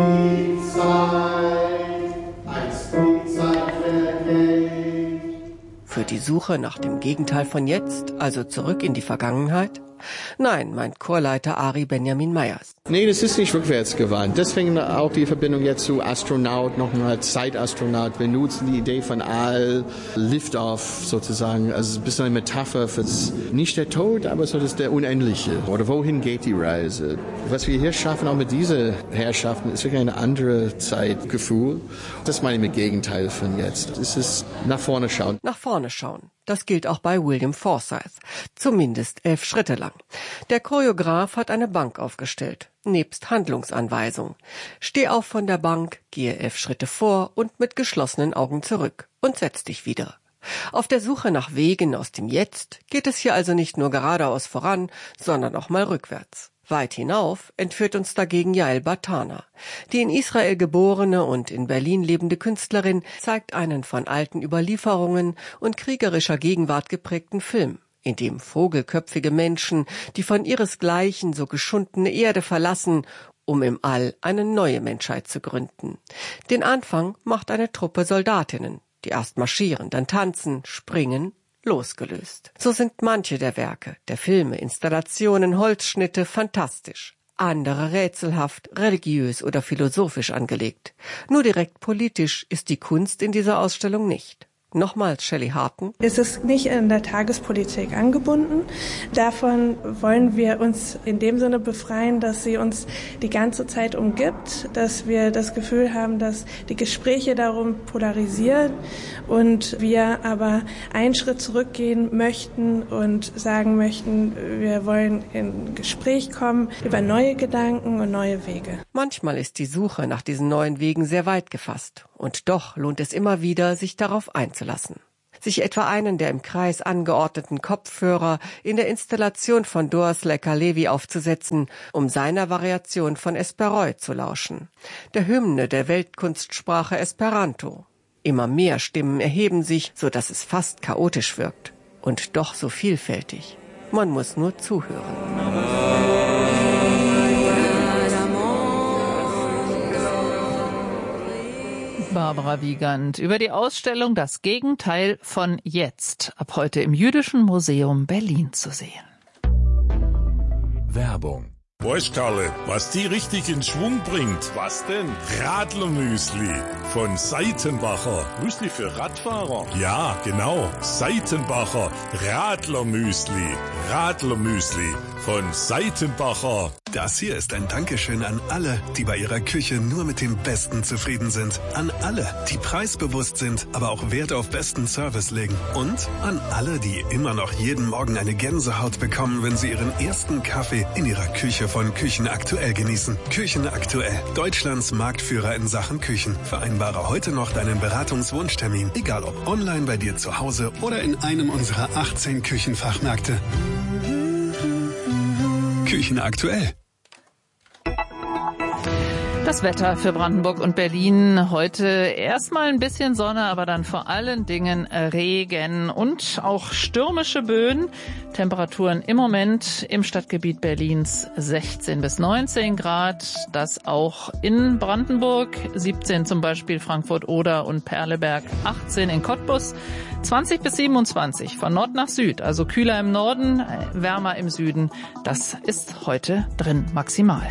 Für die Suche nach dem Gegenteil von jetzt, also zurück in die Vergangenheit? Nein, meint Chorleiter Ari Benjamin Meyers. Nee, das ist nicht rückwärtsgewandt. Deswegen auch die Verbindung jetzt zu Astronaut, nochmal Zeitastronaut. Wir nutzen die Idee von All, Liftoff sozusagen. Also ein bisschen eine Metapher für nicht der Tod, aber so das der Unendliche. Oder wohin geht die Reise? Was wir hier schaffen, auch mit diesen Herrschaften, ist wirklich ein anderes Zeitgefühl. Das meine ich mit Gegenteil von jetzt. Es ist nach vorne schauen. Nach vorne schauen. Das gilt auch bei William Forsythe. Zumindest 11 Schritte lang. Der Choreograf hat eine Bank aufgestellt, nebst Handlungsanweisung. Steh auf von der Bank, gehe 11 Schritte vor und mit geschlossenen Augen zurück und setz dich wieder. Auf der Suche nach Wegen aus dem Jetzt geht es hier also nicht nur geradeaus voran, sondern auch mal rückwärts. Weit hinauf entführt uns dagegen Yael Bartana. Die in Israel geborene und in Berlin lebende Künstlerin zeigt einen von alten Überlieferungen und kriegerischer Gegenwart geprägten Film, in dem vogelköpfige Menschen die von ihresgleichen so geschundene Erde verlassen, um im All eine neue Menschheit zu gründen. Den Anfang macht eine Truppe Soldatinnen, die erst marschieren, dann tanzen, springen, losgelöst. So sind manche der Werke, der Filme, Installationen, Holzschnitte fantastisch. andere rätselhaft, religiös oder philosophisch angelegt. Nur direkt politisch ist die Kunst in dieser Ausstellung nicht. Nochmals Shelley Harton. Es ist nicht in der Tagespolitik angebunden. Davon wollen wir uns in dem Sinne befreien, dass sie uns die ganze Zeit umgibt, dass wir das Gefühl haben, dass die Gespräche darum polarisieren und wir aber einen Schritt zurückgehen möchten und sagen möchten, wir wollen in Gespräch kommen über neue Gedanken und neue Wege. Manchmal ist die Suche nach diesen neuen Wegen sehr weit gefasst. Und doch lohnt es immer wieder, sich darauf einzulassen. Sich etwa einen der im Kreis angeordneten Kopfhörer in der Installation von Doris Lecker-Levy aufzusetzen, um seiner Variation von Esperoi zu lauschen. Der Hymne der Weltkunstsprache Esperanto. Immer mehr Stimmen erheben sich, so dass es fast chaotisch wirkt. Und doch so vielfältig. Man muss nur zuhören. Barbara Wiegand über die Ausstellung Das Gegenteil von Jetzt, ab heute im Jüdischen Museum Berlin zu sehen. Werbung. Weißt Karle, was die richtig in Schwung bringt? Was denn? Radlermüsli von Seitenbacher. Müsli für Radfahrer? Ja, genau. Seitenbacher Radlermüsli. Radlermüsli von Seitenbacher. Das hier ist ein Dankeschön an alle, die bei ihrer Küche nur mit dem Besten zufrieden sind. An alle, die preisbewusst sind, aber auch Wert auf besten Service legen. Und an alle, die immer noch jeden Morgen eine Gänsehaut bekommen, wenn sie ihren ersten Kaffee in ihrer Küche von Küchen Aktuell genießen. Küchen Aktuell, Deutschlands Marktführer in Sachen Küchen. Vereinbare heute noch deinen Beratungswunschtermin, egal ob online bei dir zu Hause oder in einem unserer 18 Küchenfachmärkte. Küchen Aktuell. Das Wetter für Brandenburg und Berlin heute erstmal ein bisschen Sonne, aber dann vor allen Dingen Regen und auch stürmische Böen. Temperaturen im Moment im Stadtgebiet Berlins 16 bis 19 Grad. Das auch in Brandenburg, 17 zum Beispiel Frankfurt-Oder und Perleberg, 18 in Cottbus, 20 bis 27 von Nord nach Süd, also kühler im Norden, wärmer im Süden. Das ist heute drin maximal.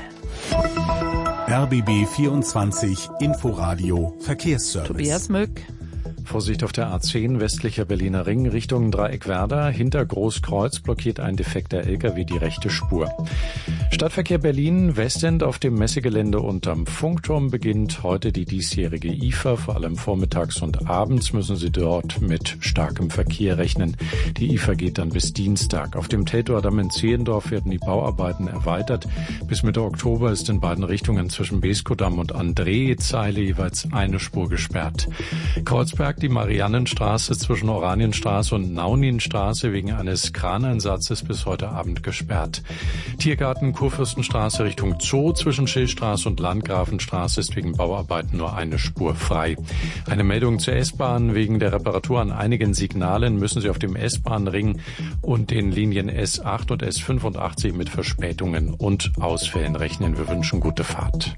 RBB 24 Inforadio Verkehrsservice. Tobias Mück. Vorsicht auf der A10 westlicher Berliner Ring Richtung Dreieckwerder. Hinter Großkreuz blockiert ein defekter LKW die rechte Spur. Stadtverkehr Berlin Westend auf dem Messegelände unterm Funkturm beginnt heute die diesjährige IFA. Vor allem vormittags und abends müssen Sie dort mit starkem Verkehr rechnen. Die IFA geht dann bis Dienstag. Auf dem Teltower Damm in Zehlendorf werden die Bauarbeiten erweitert. Bis Mitte Oktober ist in beiden Richtungen zwischen Beskodamm und André-Zeile jeweils eine Spur gesperrt. Kreuzberg die Mariannenstraße zwischen Oranienstraße und Nauninstraße wegen eines Kraneinsatzes bis heute Abend gesperrt. Tiergarten Kurfürstenstraße Richtung Zoo zwischen Schillstraße und Landgrafenstraße ist wegen Bauarbeiten nur eine Spur frei. Eine Meldung zur S-Bahn. Wegen der Reparatur an einigen Signalen müssen Sie auf dem S-Bahn-Ring und den Linien S8 und S85 mit Verspätungen und Ausfällen rechnen. Wir wünschen gute Fahrt.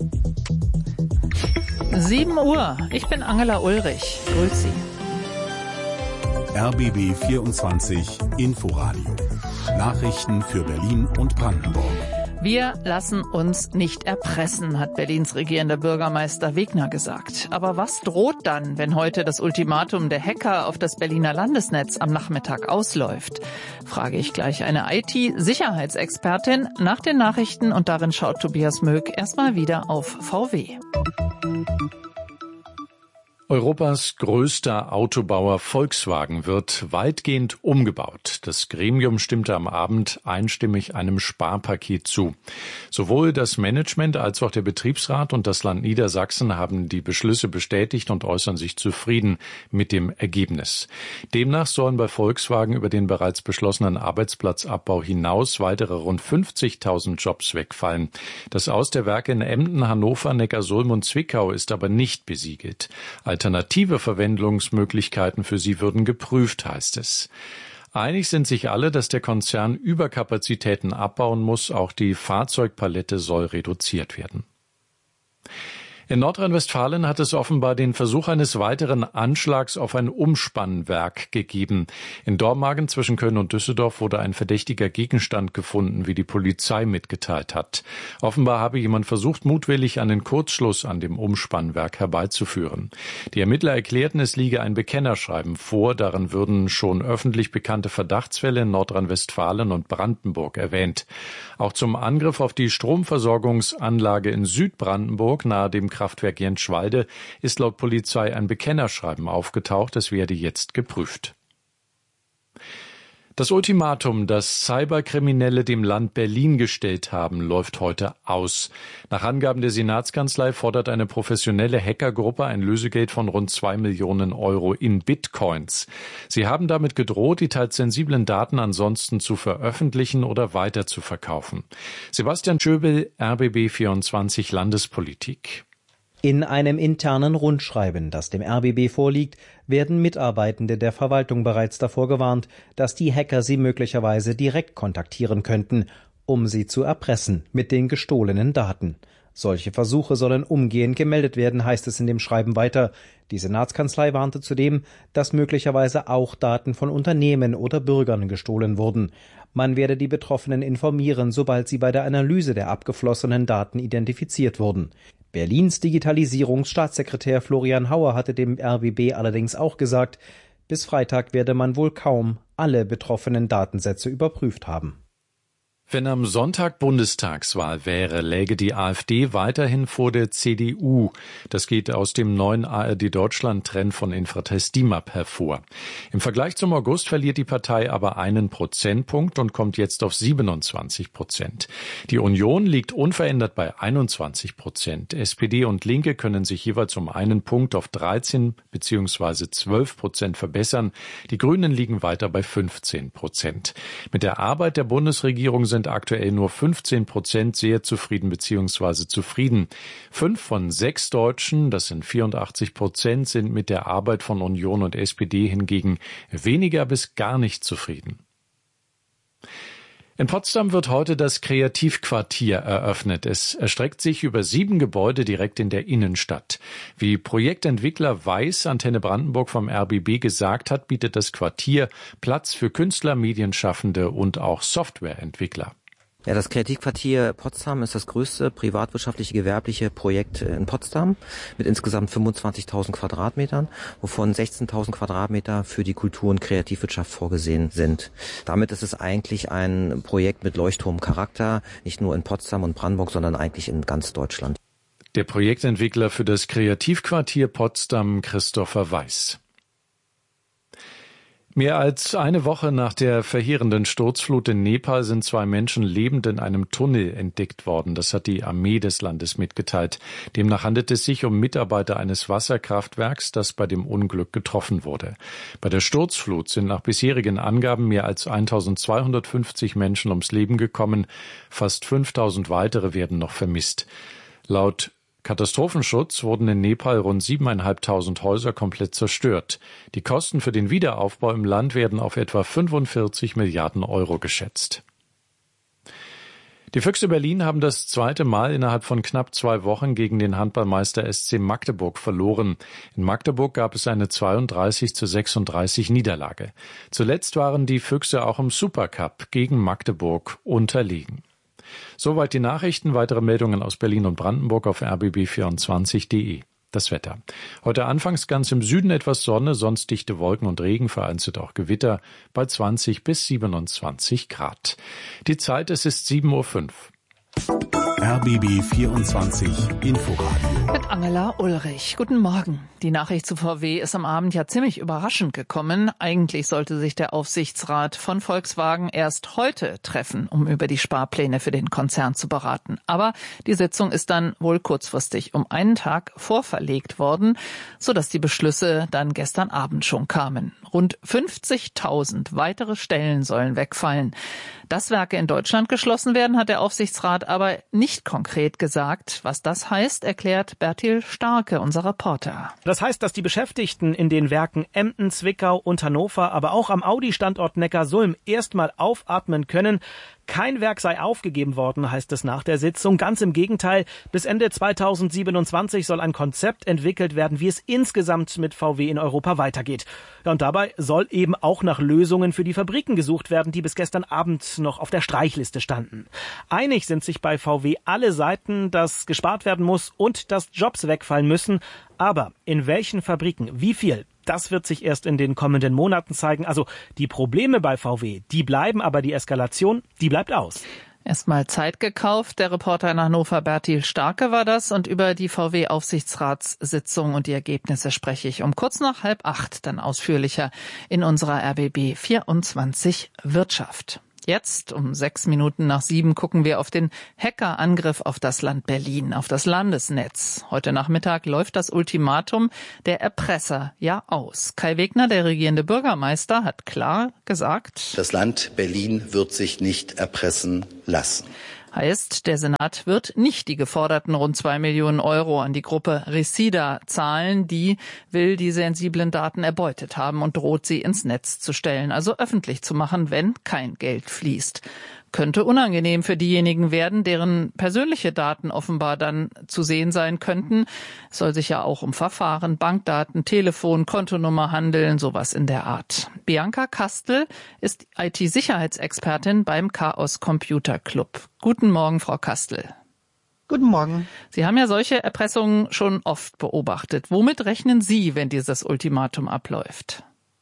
7 Uhr. Ich bin Angela Ulrich. Grüß Sie. RBB 24 Inforadio. Nachrichten für Berlin und Brandenburg. Wir lassen uns nicht erpressen, hat Berlins regierender Bürgermeister Wegner gesagt. Aber was droht dann, wenn heute das Ultimatum der Hacker auf das Berliner Landesnetz am Nachmittag ausläuft? Frage ich gleich eine IT-Sicherheitsexpertin nach den Nachrichten und darin schaut Tobias Möck erstmal wieder auf VW. Europas größter Autobauer Volkswagen wird weitgehend umgebaut. Das Gremium stimmte am Abend einstimmig einem Sparpaket zu. Sowohl das Management als auch der Betriebsrat und das Land Niedersachsen haben die Beschlüsse bestätigt und äußern sich zufrieden mit dem Ergebnis. Demnach sollen bei Volkswagen über den bereits beschlossenen Arbeitsplatzabbau hinaus weitere rund 50.000 Jobs wegfallen. Das Aus der Werke in Emden, Hannover, Neckarsulm und Zwickau ist aber nicht besiegelt. Alternative Verwendungsmöglichkeiten für sie würden geprüft, heißt es. Einig sind sich alle, dass der Konzern Überkapazitäten abbauen muss. Auch die Fahrzeugpalette soll reduziert werden. In Nordrhein-Westfalen hat es offenbar den Versuch eines weiteren Anschlags auf ein Umspannwerk gegeben. In Dormagen zwischen Köln und Düsseldorf wurde ein verdächtiger Gegenstand gefunden, wie die Polizei mitgeteilt hat. Offenbar habe jemand versucht, mutwillig einen Kurzschluss an dem Umspannwerk herbeizuführen. Die Ermittler erklärten, es liege ein Bekennerschreiben vor. Darin würden schon öffentlich bekannte Verdachtsfälle in Nordrhein-Westfalen und Brandenburg erwähnt. Auch zum Angriff auf die Stromversorgungsanlage in Südbrandenburg nahe dem Kraftwerk Jentschwalde ist laut Polizei ein Bekennerschreiben aufgetaucht. Es werde jetzt geprüft. Das Ultimatum, das Cyberkriminelle dem Land Berlin gestellt haben, läuft heute aus. Nach Angaben der Senatskanzlei fordert eine professionelle Hackergruppe ein Lösegeld von rund 2 Millionen Euro in Bitcoins. Sie haben damit gedroht, die teils sensiblen Daten ansonsten zu veröffentlichen oder weiter zu verkaufen. Sebastian Schöbel, RBB24 Landespolitik. In einem internen Rundschreiben, das dem RBB vorliegt, werden Mitarbeitende der Verwaltung bereits davor gewarnt, dass die Hacker sie möglicherweise direkt kontaktieren könnten, um sie zu erpressen mit den gestohlenen Daten. Solche Versuche sollen umgehend gemeldet werden, heißt es in dem Schreiben weiter. Die Senatskanzlei warnte zudem, dass möglicherweise auch Daten von Unternehmen oder Bürgern gestohlen wurden. Man werde die Betroffenen informieren, sobald sie bei der Analyse der abgeflossenen Daten identifiziert wurden. Berlins Digitalisierungsstaatssekretär Florian Hauer hatte dem RBB allerdings auch gesagt, bis Freitag werde man wohl kaum alle betroffenen Datensätze überprüft haben. Wenn am Sonntag Bundestagswahl wäre, läge die AfD weiterhin vor der CDU. Das geht aus dem neuen ARD-Deutschland-Trend von Infratest DIMAP hervor. Im Vergleich zum August verliert die Partei aber 1 Prozentpunkt und kommt jetzt auf 27%. Die Union liegt unverändert bei 21%. SPD und Linke können sich jeweils um 1 Punkt auf 13 bzw. 12% verbessern. Die Grünen liegen weiter bei 15%. Mit der Arbeit der Bundesregierung sind aktuell nur 15% sehr zufrieden bzw. zufrieden. 5 von 6 Deutschen, das sind 84%, sind mit der Arbeit von Union und SPD hingegen weniger bis gar nicht zufrieden. In Potsdam wird heute das Kreativquartier eröffnet. Es erstreckt sich über 7 Gebäude direkt in der Innenstadt. Wie Projektentwickler Weiß Antenne Brandenburg vom RBB gesagt hat, bietet das Quartier Platz für Künstler, Medienschaffende und auch Softwareentwickler. Ja, das Kreativquartier Potsdam ist das größte privatwirtschaftliche gewerbliche Projekt in Potsdam mit insgesamt 25.000 Quadratmetern, wovon 16.000 Quadratmeter für die Kultur- und Kreativwirtschaft vorgesehen sind. Damit ist es eigentlich ein Projekt mit Leuchtturmcharakter, nicht nur in Potsdam und Brandenburg, sondern eigentlich in ganz Deutschland. Der Projektentwickler für das Kreativquartier Potsdam, Christopher Weiß. Mehr als eine Woche nach der verheerenden Sturzflut in Nepal sind 2 Menschen lebend in einem Tunnel entdeckt worden. Das hat die Armee des Landes mitgeteilt. Demnach handelt es sich um Mitarbeiter eines Wasserkraftwerks, das bei dem Unglück getroffen wurde. Bei der Sturzflut sind nach bisherigen Angaben mehr als 1.250 Menschen ums Leben gekommen. Fast 5.000 weitere werden noch vermisst. Laut Katastrophenschutz wurden in Nepal rund 7.500 Häuser komplett zerstört. Die Kosten für den Wiederaufbau im Land werden auf etwa 45 Milliarden Euro geschätzt. Die Füchse Berlin haben das 2. Mal innerhalb von knapp 2 Wochen gegen den Handballmeister SC Magdeburg verloren. In Magdeburg gab es eine 32:36 Niederlage. Zuletzt waren die Füchse auch im Supercup gegen Magdeburg unterlegen. Soweit die Nachrichten. Weitere Meldungen aus Berlin und Brandenburg auf rbb24.de. Das Wetter. Heute anfangs ganz im Süden etwas Sonne, sonst dichte Wolken und Regen, vereinzelt auch Gewitter bei 20 bis 27 Grad. Die Zeit, es ist 7:05 Uhr. RBB 24 Inforadio. Mit Angela Ulrich. Guten Morgen. Die Nachricht zu VW ist am Abend ja ziemlich überraschend gekommen. Eigentlich sollte sich der Aufsichtsrat von Volkswagen erst heute treffen, um über die Sparpläne für den Konzern zu beraten. Aber die Sitzung ist dann wohl kurzfristig um einen Tag vorverlegt worden, sodass die Beschlüsse dann gestern Abend schon kamen. Rund 50.000 weitere Stellen sollen wegfallen. Dass Werke in Deutschland geschlossen werden, hat der Aufsichtsrat aber nicht konkret gesagt. Was das heißt, erklärt Bertil Starke, unser Reporter. Das heißt, dass die Beschäftigten in den Werken Emden, Zwickau und Hannover, aber auch am Audi-Standort Neckarsulm erstmal aufatmen können. Kein Werk sei aufgegeben worden, heißt es nach der Sitzung. Ganz im Gegenteil, bis Ende 2027 soll ein Konzept entwickelt werden, wie es insgesamt mit VW in Europa weitergeht. Ja, und dabei soll eben auch nach Lösungen für die Fabriken gesucht werden, die bis gestern Abend noch auf der Streichliste standen. Einig sind sich bei VW alle Seiten, dass gespart werden muss und dass Jobs wegfallen müssen. Aber in welchen Fabriken, wie viel? Das wird sich erst in den kommenden Monaten zeigen. Also die Probleme bei VW, die bleiben, aber die Eskalation, die bleibt aus. Erstmal Zeit gekauft. Der Reporter in Hannover, Bertil Starke, war das. Und über die VW-Aufsichtsratssitzung und die Ergebnisse spreche ich um kurz nach 7:30 dann ausführlicher in unserer RBB 24 Wirtschaft. Jetzt, um 6:06 gucken wir auf den Hackerangriff auf das Land Berlin, auf das Landesnetz. Heute Nachmittag läuft das Ultimatum der Erpresser ja aus. Kai Wegner, der regierende Bürgermeister, hat klar gesagt: Das Land Berlin wird sich nicht erpressen lassen. Heißt, der Senat wird nicht die geforderten rund 2 Millionen Euro an die Gruppe Resida zahlen. Die will die sensiblen Daten erbeutet haben und droht, sie ins Netz zu stellen, also öffentlich zu machen, wenn kein Geld fließt. Könnte unangenehm für diejenigen werden, deren persönliche Daten offenbar dann zu sehen sein könnten. Es soll sich ja auch um Verfahren, Bankdaten, Telefon, Kontonummer handeln, sowas in der Art. Bianca Kastel ist IT-Sicherheitsexpertin beim Chaos Computer Club. Guten Morgen, Frau Kastel. Guten Morgen. Sie haben ja solche Erpressungen schon oft beobachtet. Womit rechnen Sie, wenn dieses Ultimatum abläuft?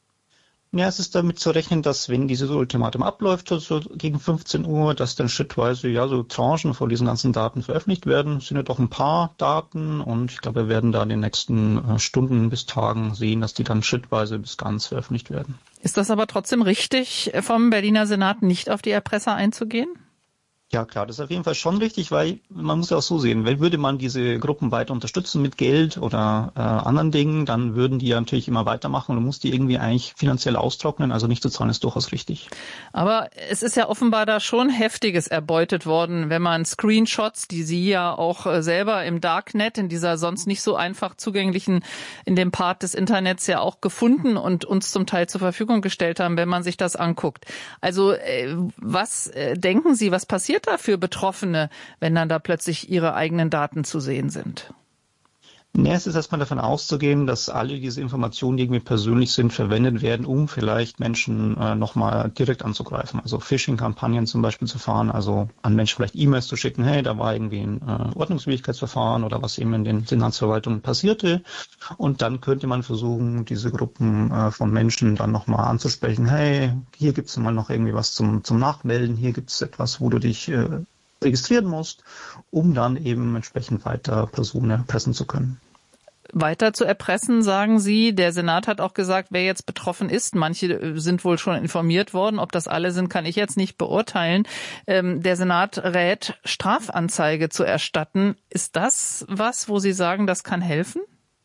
Ja, es ist damit zu rechnen, dass wenn dieses Ultimatum abläuft, so gegen 15 Uhr, dass dann schrittweise so Tranchen von diesen ganzen Daten veröffentlicht werden. Es sind ja doch ein paar Daten und ich glaube, wir werden da in den nächsten Stunden bis Tagen sehen, dass die dann schrittweise bis ganz veröffentlicht werden. Ist das aber trotzdem richtig, vom Berliner Senat nicht auf die Erpresser einzugehen? Ja klar, das ist auf jeden Fall schon richtig, weil man muss ja auch so sehen, würde man diese Gruppen weiter unterstützen mit Geld oder anderen Dingen, dann würden die ja natürlich immer weitermachen und man muss die irgendwie eigentlich finanziell austrocknen, also nicht zu zahlen ist durchaus richtig. Aber es ist ja offenbar da schon Heftiges erbeutet worden, wenn man Screenshots, die Sie ja auch selber im Darknet, in dieser sonst nicht so einfach zugänglichen, in dem Part des Internets ja auch gefunden und uns zum Teil zur Verfügung gestellt haben, wenn man sich das anguckt. Also was denken Sie, was passiert da für Betroffene, wenn dann da plötzlich ihre eigenen Daten zu sehen sind? Ja, es ist erstmal davon auszugehen, dass alle diese Informationen, die irgendwie persönlich sind, verwendet werden, um vielleicht Menschen nochmal direkt anzugreifen. Also Phishing-Kampagnen zum Beispiel zu fahren, also an Menschen vielleicht E-Mails zu schicken, hey, da war irgendwie ein Ordnungswidrigkeitsverfahren oder was eben in den Senatsverwaltungen passierte. Und dann könnte man versuchen, diese Gruppen von Menschen dann nochmal anzusprechen, hey, hier gibt es mal noch irgendwie was zum Nachmelden, hier gibt es etwas, wo du dich registrieren musst, um dann eben entsprechend weiter Personen erpressen zu können. Weiter zu erpressen, sagen Sie. Der Senat hat auch gesagt, wer jetzt betroffen ist. Manche sind wohl schon informiert worden. Ob das alle sind, kann ich jetzt nicht beurteilen. Der Senat rät, Strafanzeige zu erstatten. Ist das was, wo Sie sagen, das kann helfen?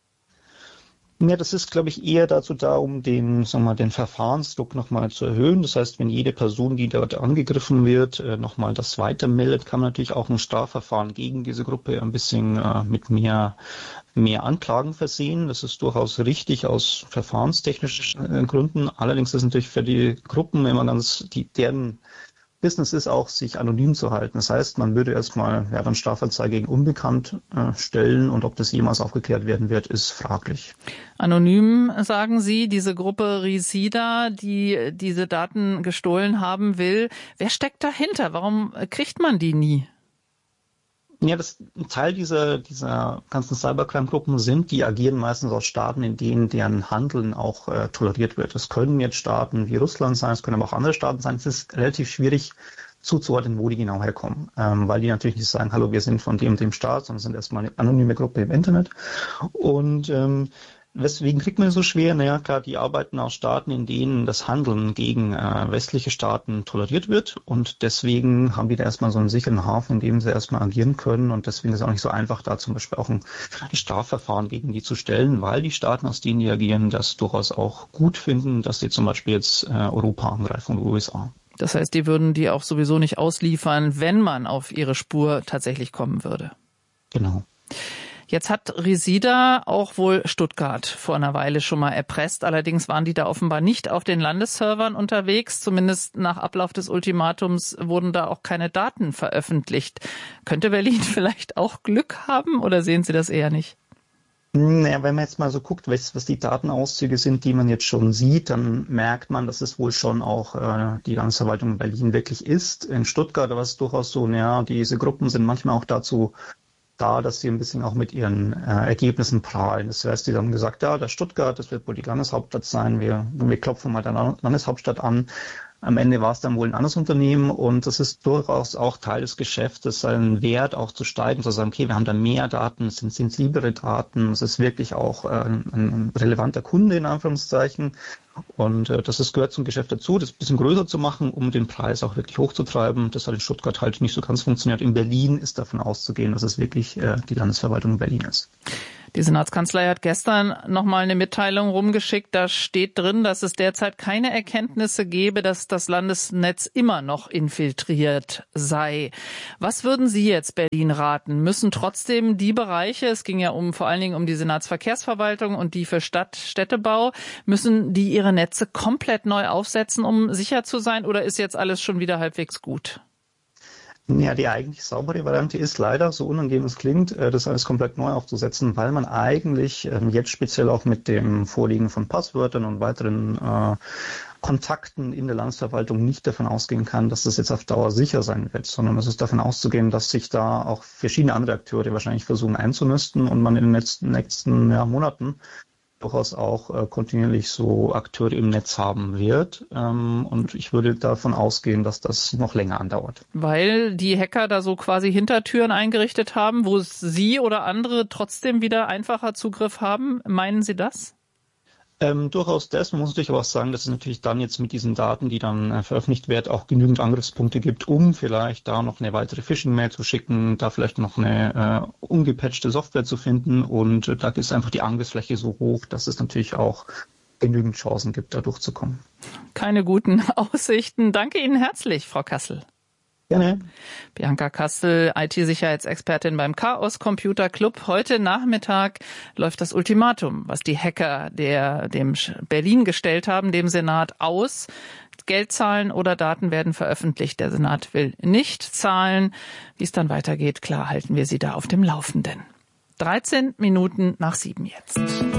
Ja, das ist, glaube ich, eher dazu da, um den Verfahrensdruck nochmal zu erhöhen. Das heißt, wenn jede Person, die dort angegriffen wird, nochmal das weitermeldet, kann man natürlich auch ein Strafverfahren gegen diese Gruppe ein bisschen mit mehr Anklagen versehen. Das ist durchaus richtig aus verfahrenstechnischen Gründen. Allerdings ist natürlich für die Gruppen immer deren Business ist auch, sich anonym zu halten. Das heißt, man würde erstmal dann Strafanzeige gegen Unbekannt stellen und ob das jemals aufgeklärt werden wird, ist fraglich. Anonym, sagen Sie, diese Gruppe Resida, die diese Daten gestohlen haben will. Wer steckt dahinter? Warum kriegt man die nie? Ja, ein Teil dieser ganzen Cybercrime-Gruppen die agieren meistens aus Staaten, in deren Handeln auch toleriert wird. Es können jetzt Staaten wie Russland sein, es können aber auch andere Staaten sein. Es ist relativ schwierig zuzuordnen, wo die genau herkommen, weil die natürlich nicht sagen, hallo, wir sind von dem Staat, sondern sind erstmal eine anonyme Gruppe im Internet. Und weswegen kriegt man so schwer? Naja, klar, die arbeiten aus Staaten, in denen das Handeln gegen westliche Staaten toleriert wird und deswegen haben die da erstmal so einen sicheren Hafen, in dem sie erstmal agieren können und deswegen ist es auch nicht so einfach, da zum Beispiel auch ein Strafverfahren gegen die zu stellen, weil die Staaten, aus denen die agieren, das durchaus auch gut finden, dass sie zum Beispiel jetzt Europa angreifen und USA. Das heißt, die würden die auch sowieso nicht ausliefern, wenn man auf ihre Spur tatsächlich kommen würde. Genau. Jetzt hat Resida auch wohl Stuttgart vor einer Weile schon mal erpresst. Allerdings waren die da offenbar nicht auf den Landesservern unterwegs. Zumindest nach Ablauf des Ultimatums wurden da auch keine Daten veröffentlicht. Könnte Berlin vielleicht auch Glück haben oder sehen Sie das eher nicht? Naja, wenn man jetzt mal so guckt, was die Datenauszüge sind, die man jetzt schon sieht, dann merkt man, dass es wohl schon auch die Landesverwaltung in Berlin wirklich ist. In Stuttgart war es durchaus so, diese Gruppen sind manchmal auch dazu da, dass sie ein bisschen auch mit ihren Ergebnissen prahlen. Das heißt, die haben gesagt, ja, das Stuttgart, das wird wohl die Landeshauptstadt sein, wir klopfen mal der Landeshauptstadt an. Am Ende war es dann wohl ein anderes Unternehmen und das ist durchaus auch Teil des Geschäftes, seinen Wert auch zu steigen, zu sagen, okay, wir haben da mehr Daten, es sind sensiblere Daten, es ist wirklich auch ein relevanter Kunde in Anführungszeichen und das gehört zum Geschäft dazu, das ein bisschen größer zu machen, um den Preis auch wirklich hochzutreiben. Das hat in Stuttgart halt nicht so ganz funktioniert. In Berlin ist davon auszugehen, dass es wirklich die Landesverwaltung in Berlin ist. Die Senatskanzlei hat gestern nochmal eine Mitteilung rumgeschickt. Da steht drin, dass es derzeit keine Erkenntnisse gebe, dass das Landesnetz immer noch infiltriert sei. Was würden Sie jetzt Berlin raten? Müssen trotzdem die Bereiche, es ging ja vor allen Dingen um die Senatsverkehrsverwaltung und die für Städtebau, müssen die ihre Netze komplett neu aufsetzen, um sicher zu sein? Oder ist jetzt alles schon wieder halbwegs gut? Ja, die eigentlich saubere Variante ist leider, so unangenehm es klingt, das alles komplett neu aufzusetzen, weil man eigentlich jetzt speziell auch mit dem Vorliegen von Passwörtern und weiteren Kontakten in der Landesverwaltung nicht davon ausgehen kann, dass das jetzt auf Dauer sicher sein wird, sondern es ist davon auszugehen, dass sich da auch verschiedene andere Akteure wahrscheinlich versuchen einzunisten und man in den nächsten Monaten durchaus auch kontinuierlich so Akteure im Netz haben wird. Und ich würde davon ausgehen, dass das noch länger andauert. Weil die Hacker da so quasi Hintertüren eingerichtet haben, wo Sie oder andere trotzdem wieder einfacher Zugriff haben. Meinen Sie das? Durchaus das. Man muss natürlich aber auch sagen, dass es natürlich dann jetzt mit diesen Daten, die dann veröffentlicht werden, auch genügend Angriffspunkte gibt, um vielleicht da noch eine weitere Phishing-Mail zu schicken, da vielleicht noch eine ungepatchte Software zu finden. Und da ist einfach die Angriffsfläche so hoch, dass es natürlich auch genügend Chancen gibt, da durchzukommen. Keine guten Aussichten. Danke Ihnen herzlich, Frau Kassel. Gerne. Bianca Kassel, IT-Sicherheitsexpertin beim Chaos Computer Club. Heute Nachmittag läuft das Ultimatum, was die Hacker dem Berlin gestellt haben, dem Senat aus. Geld zahlen oder Daten werden veröffentlicht. Der Senat will nicht zahlen. Wie es dann weitergeht, klar halten wir Sie da auf dem Laufenden. 13 Minuten nach 7 jetzt.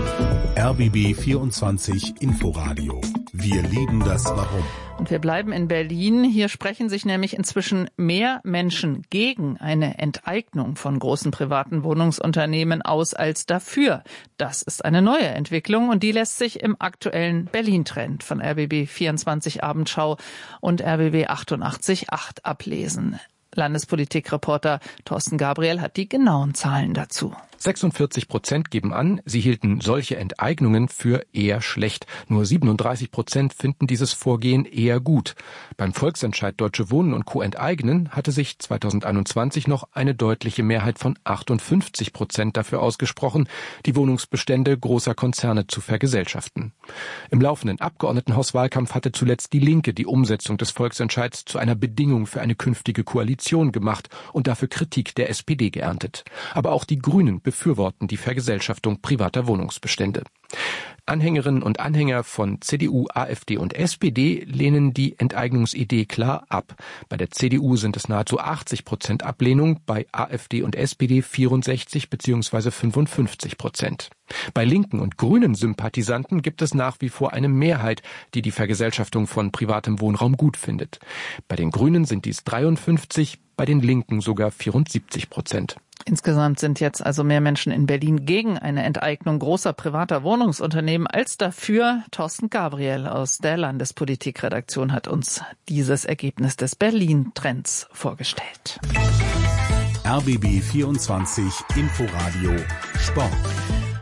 RBB 24 Inforadio. Wir lieben das Warum. Und wir bleiben in Berlin. Hier sprechen sich nämlich inzwischen mehr Menschen gegen eine Enteignung von großen privaten Wohnungsunternehmen aus als dafür. Das ist eine neue Entwicklung und die lässt sich im aktuellen Berlin-Trend von RBB 24 Abendschau und RBB 88.8 ablesen. Landespolitikreporter Thorsten Gabriel hat die genauen Zahlen dazu. 46% geben an, sie hielten solche Enteignungen für eher schlecht. Nur 37% finden dieses Vorgehen eher gut. Beim Volksentscheid Deutsche Wohnen und Co. enteignen hatte sich 2021 noch eine deutliche Mehrheit von 58% dafür ausgesprochen, die Wohnungsbestände großer Konzerne zu vergesellschaften. Im laufenden Abgeordnetenhauswahlkampf hatte zuletzt die Linke die Umsetzung des Volksentscheids zu einer Bedingung für eine künftige Koalition gemacht und dafür Kritik der SPD geerntet. Aber auch die Grünen befürworten die Vergesellschaftung privater Wohnungsbestände. Anhängerinnen und Anhänger von CDU, AfD und SPD lehnen die Enteignungsidee klar ab. Bei der CDU sind es nahezu 80% Ablehnung, bei AfD und SPD 64 bzw. 55%. Bei linken und grünen Sympathisanten gibt es nach wie vor eine Mehrheit, die die Vergesellschaftung von privatem Wohnraum gut findet. Bei den Grünen sind dies 53, bei den Linken sogar 74%. Insgesamt sind jetzt also mehr Menschen in Berlin gegen eine Enteignung großer privater Wohnungsunternehmen als dafür. Thorsten Gabriel aus der Landespolitikredaktion hat uns dieses Ergebnis des Berlin-Trends vorgestellt. RBB 24 Inforadio Sport.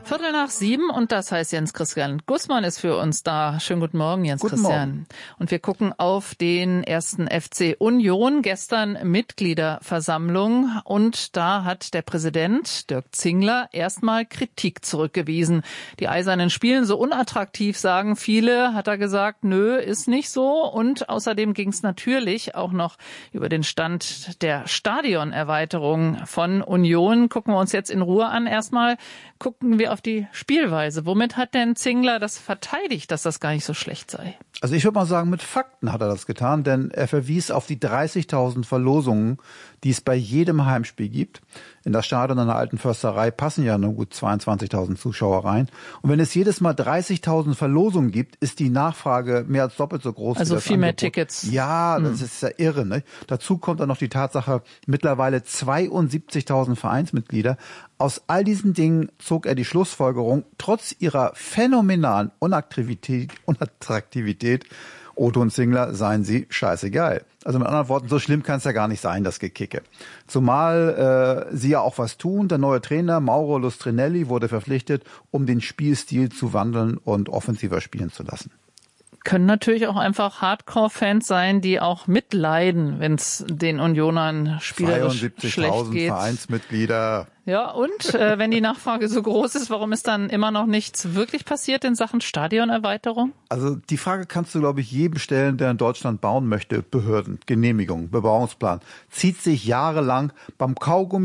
7:15 und das heißt, Jens-Christian Gussmann ist für uns da. Schönen guten Morgen, Jens-Christian. Und wir gucken auf den 1. FC Union. Gestern Mitgliederversammlung und da hat der Präsident Dirk Zingler erstmal Kritik zurückgewiesen. Die Eisernen spielen so unattraktiv, sagen viele, hat er gesagt. Nö, ist nicht so. Und außerdem ging es natürlich auch noch über den Stand der Stadionerweiterung von Union. Gucken wir uns jetzt in Ruhe an. Erstmal gucken wir auf die Spielweise. Womit hat denn Zingler das verteidigt, dass das gar nicht so schlecht sei? Also ich würde mal sagen, mit Fakten hat er das getan, denn er verwies auf die 30.000 Verlosungen, die es bei jedem Heimspiel gibt. In das Stadion an der Alten Försterei passen ja nur gut 22.000 Zuschauer rein. Und wenn es jedes Mal 30.000 Verlosungen gibt, ist die Nachfrage mehr als doppelt so groß. Also wie das viel mehr Angebot. Tickets. Ja, das ist ja irre. Ne? Dazu kommt dann noch die Tatsache, mittlerweile 72.000 Vereinsmitglieder. Aus all diesen Dingen zog er die Schlussfolgerung, trotz ihrer phänomenalen Unattraktivität, Otto und Zingler seien sie scheißegal. Also mit anderen Worten, so schlimm kann es ja gar nicht sein, das Gekicke. Zumal sie ja auch was tun. Der neue Trainer Mauro Lustrinelli wurde verpflichtet, um den Spielstil zu wandeln und offensiver spielen zu lassen. Können natürlich auch einfach Hardcore-Fans sein, die auch mitleiden, wenn es den Unionern spielerisch schlecht geht. 72.000 Vereinsmitglieder. Ja, und wenn die Nachfrage so groß ist, warum ist dann immer noch nichts wirklich passiert in Sachen Stadionerweiterung? Also die Frage kannst du, glaube ich, jedem stellen, der in Deutschland bauen möchte. Behörden, Genehmigung, Bebauungsplan. Zieht sich jahrelang beim Kaugummi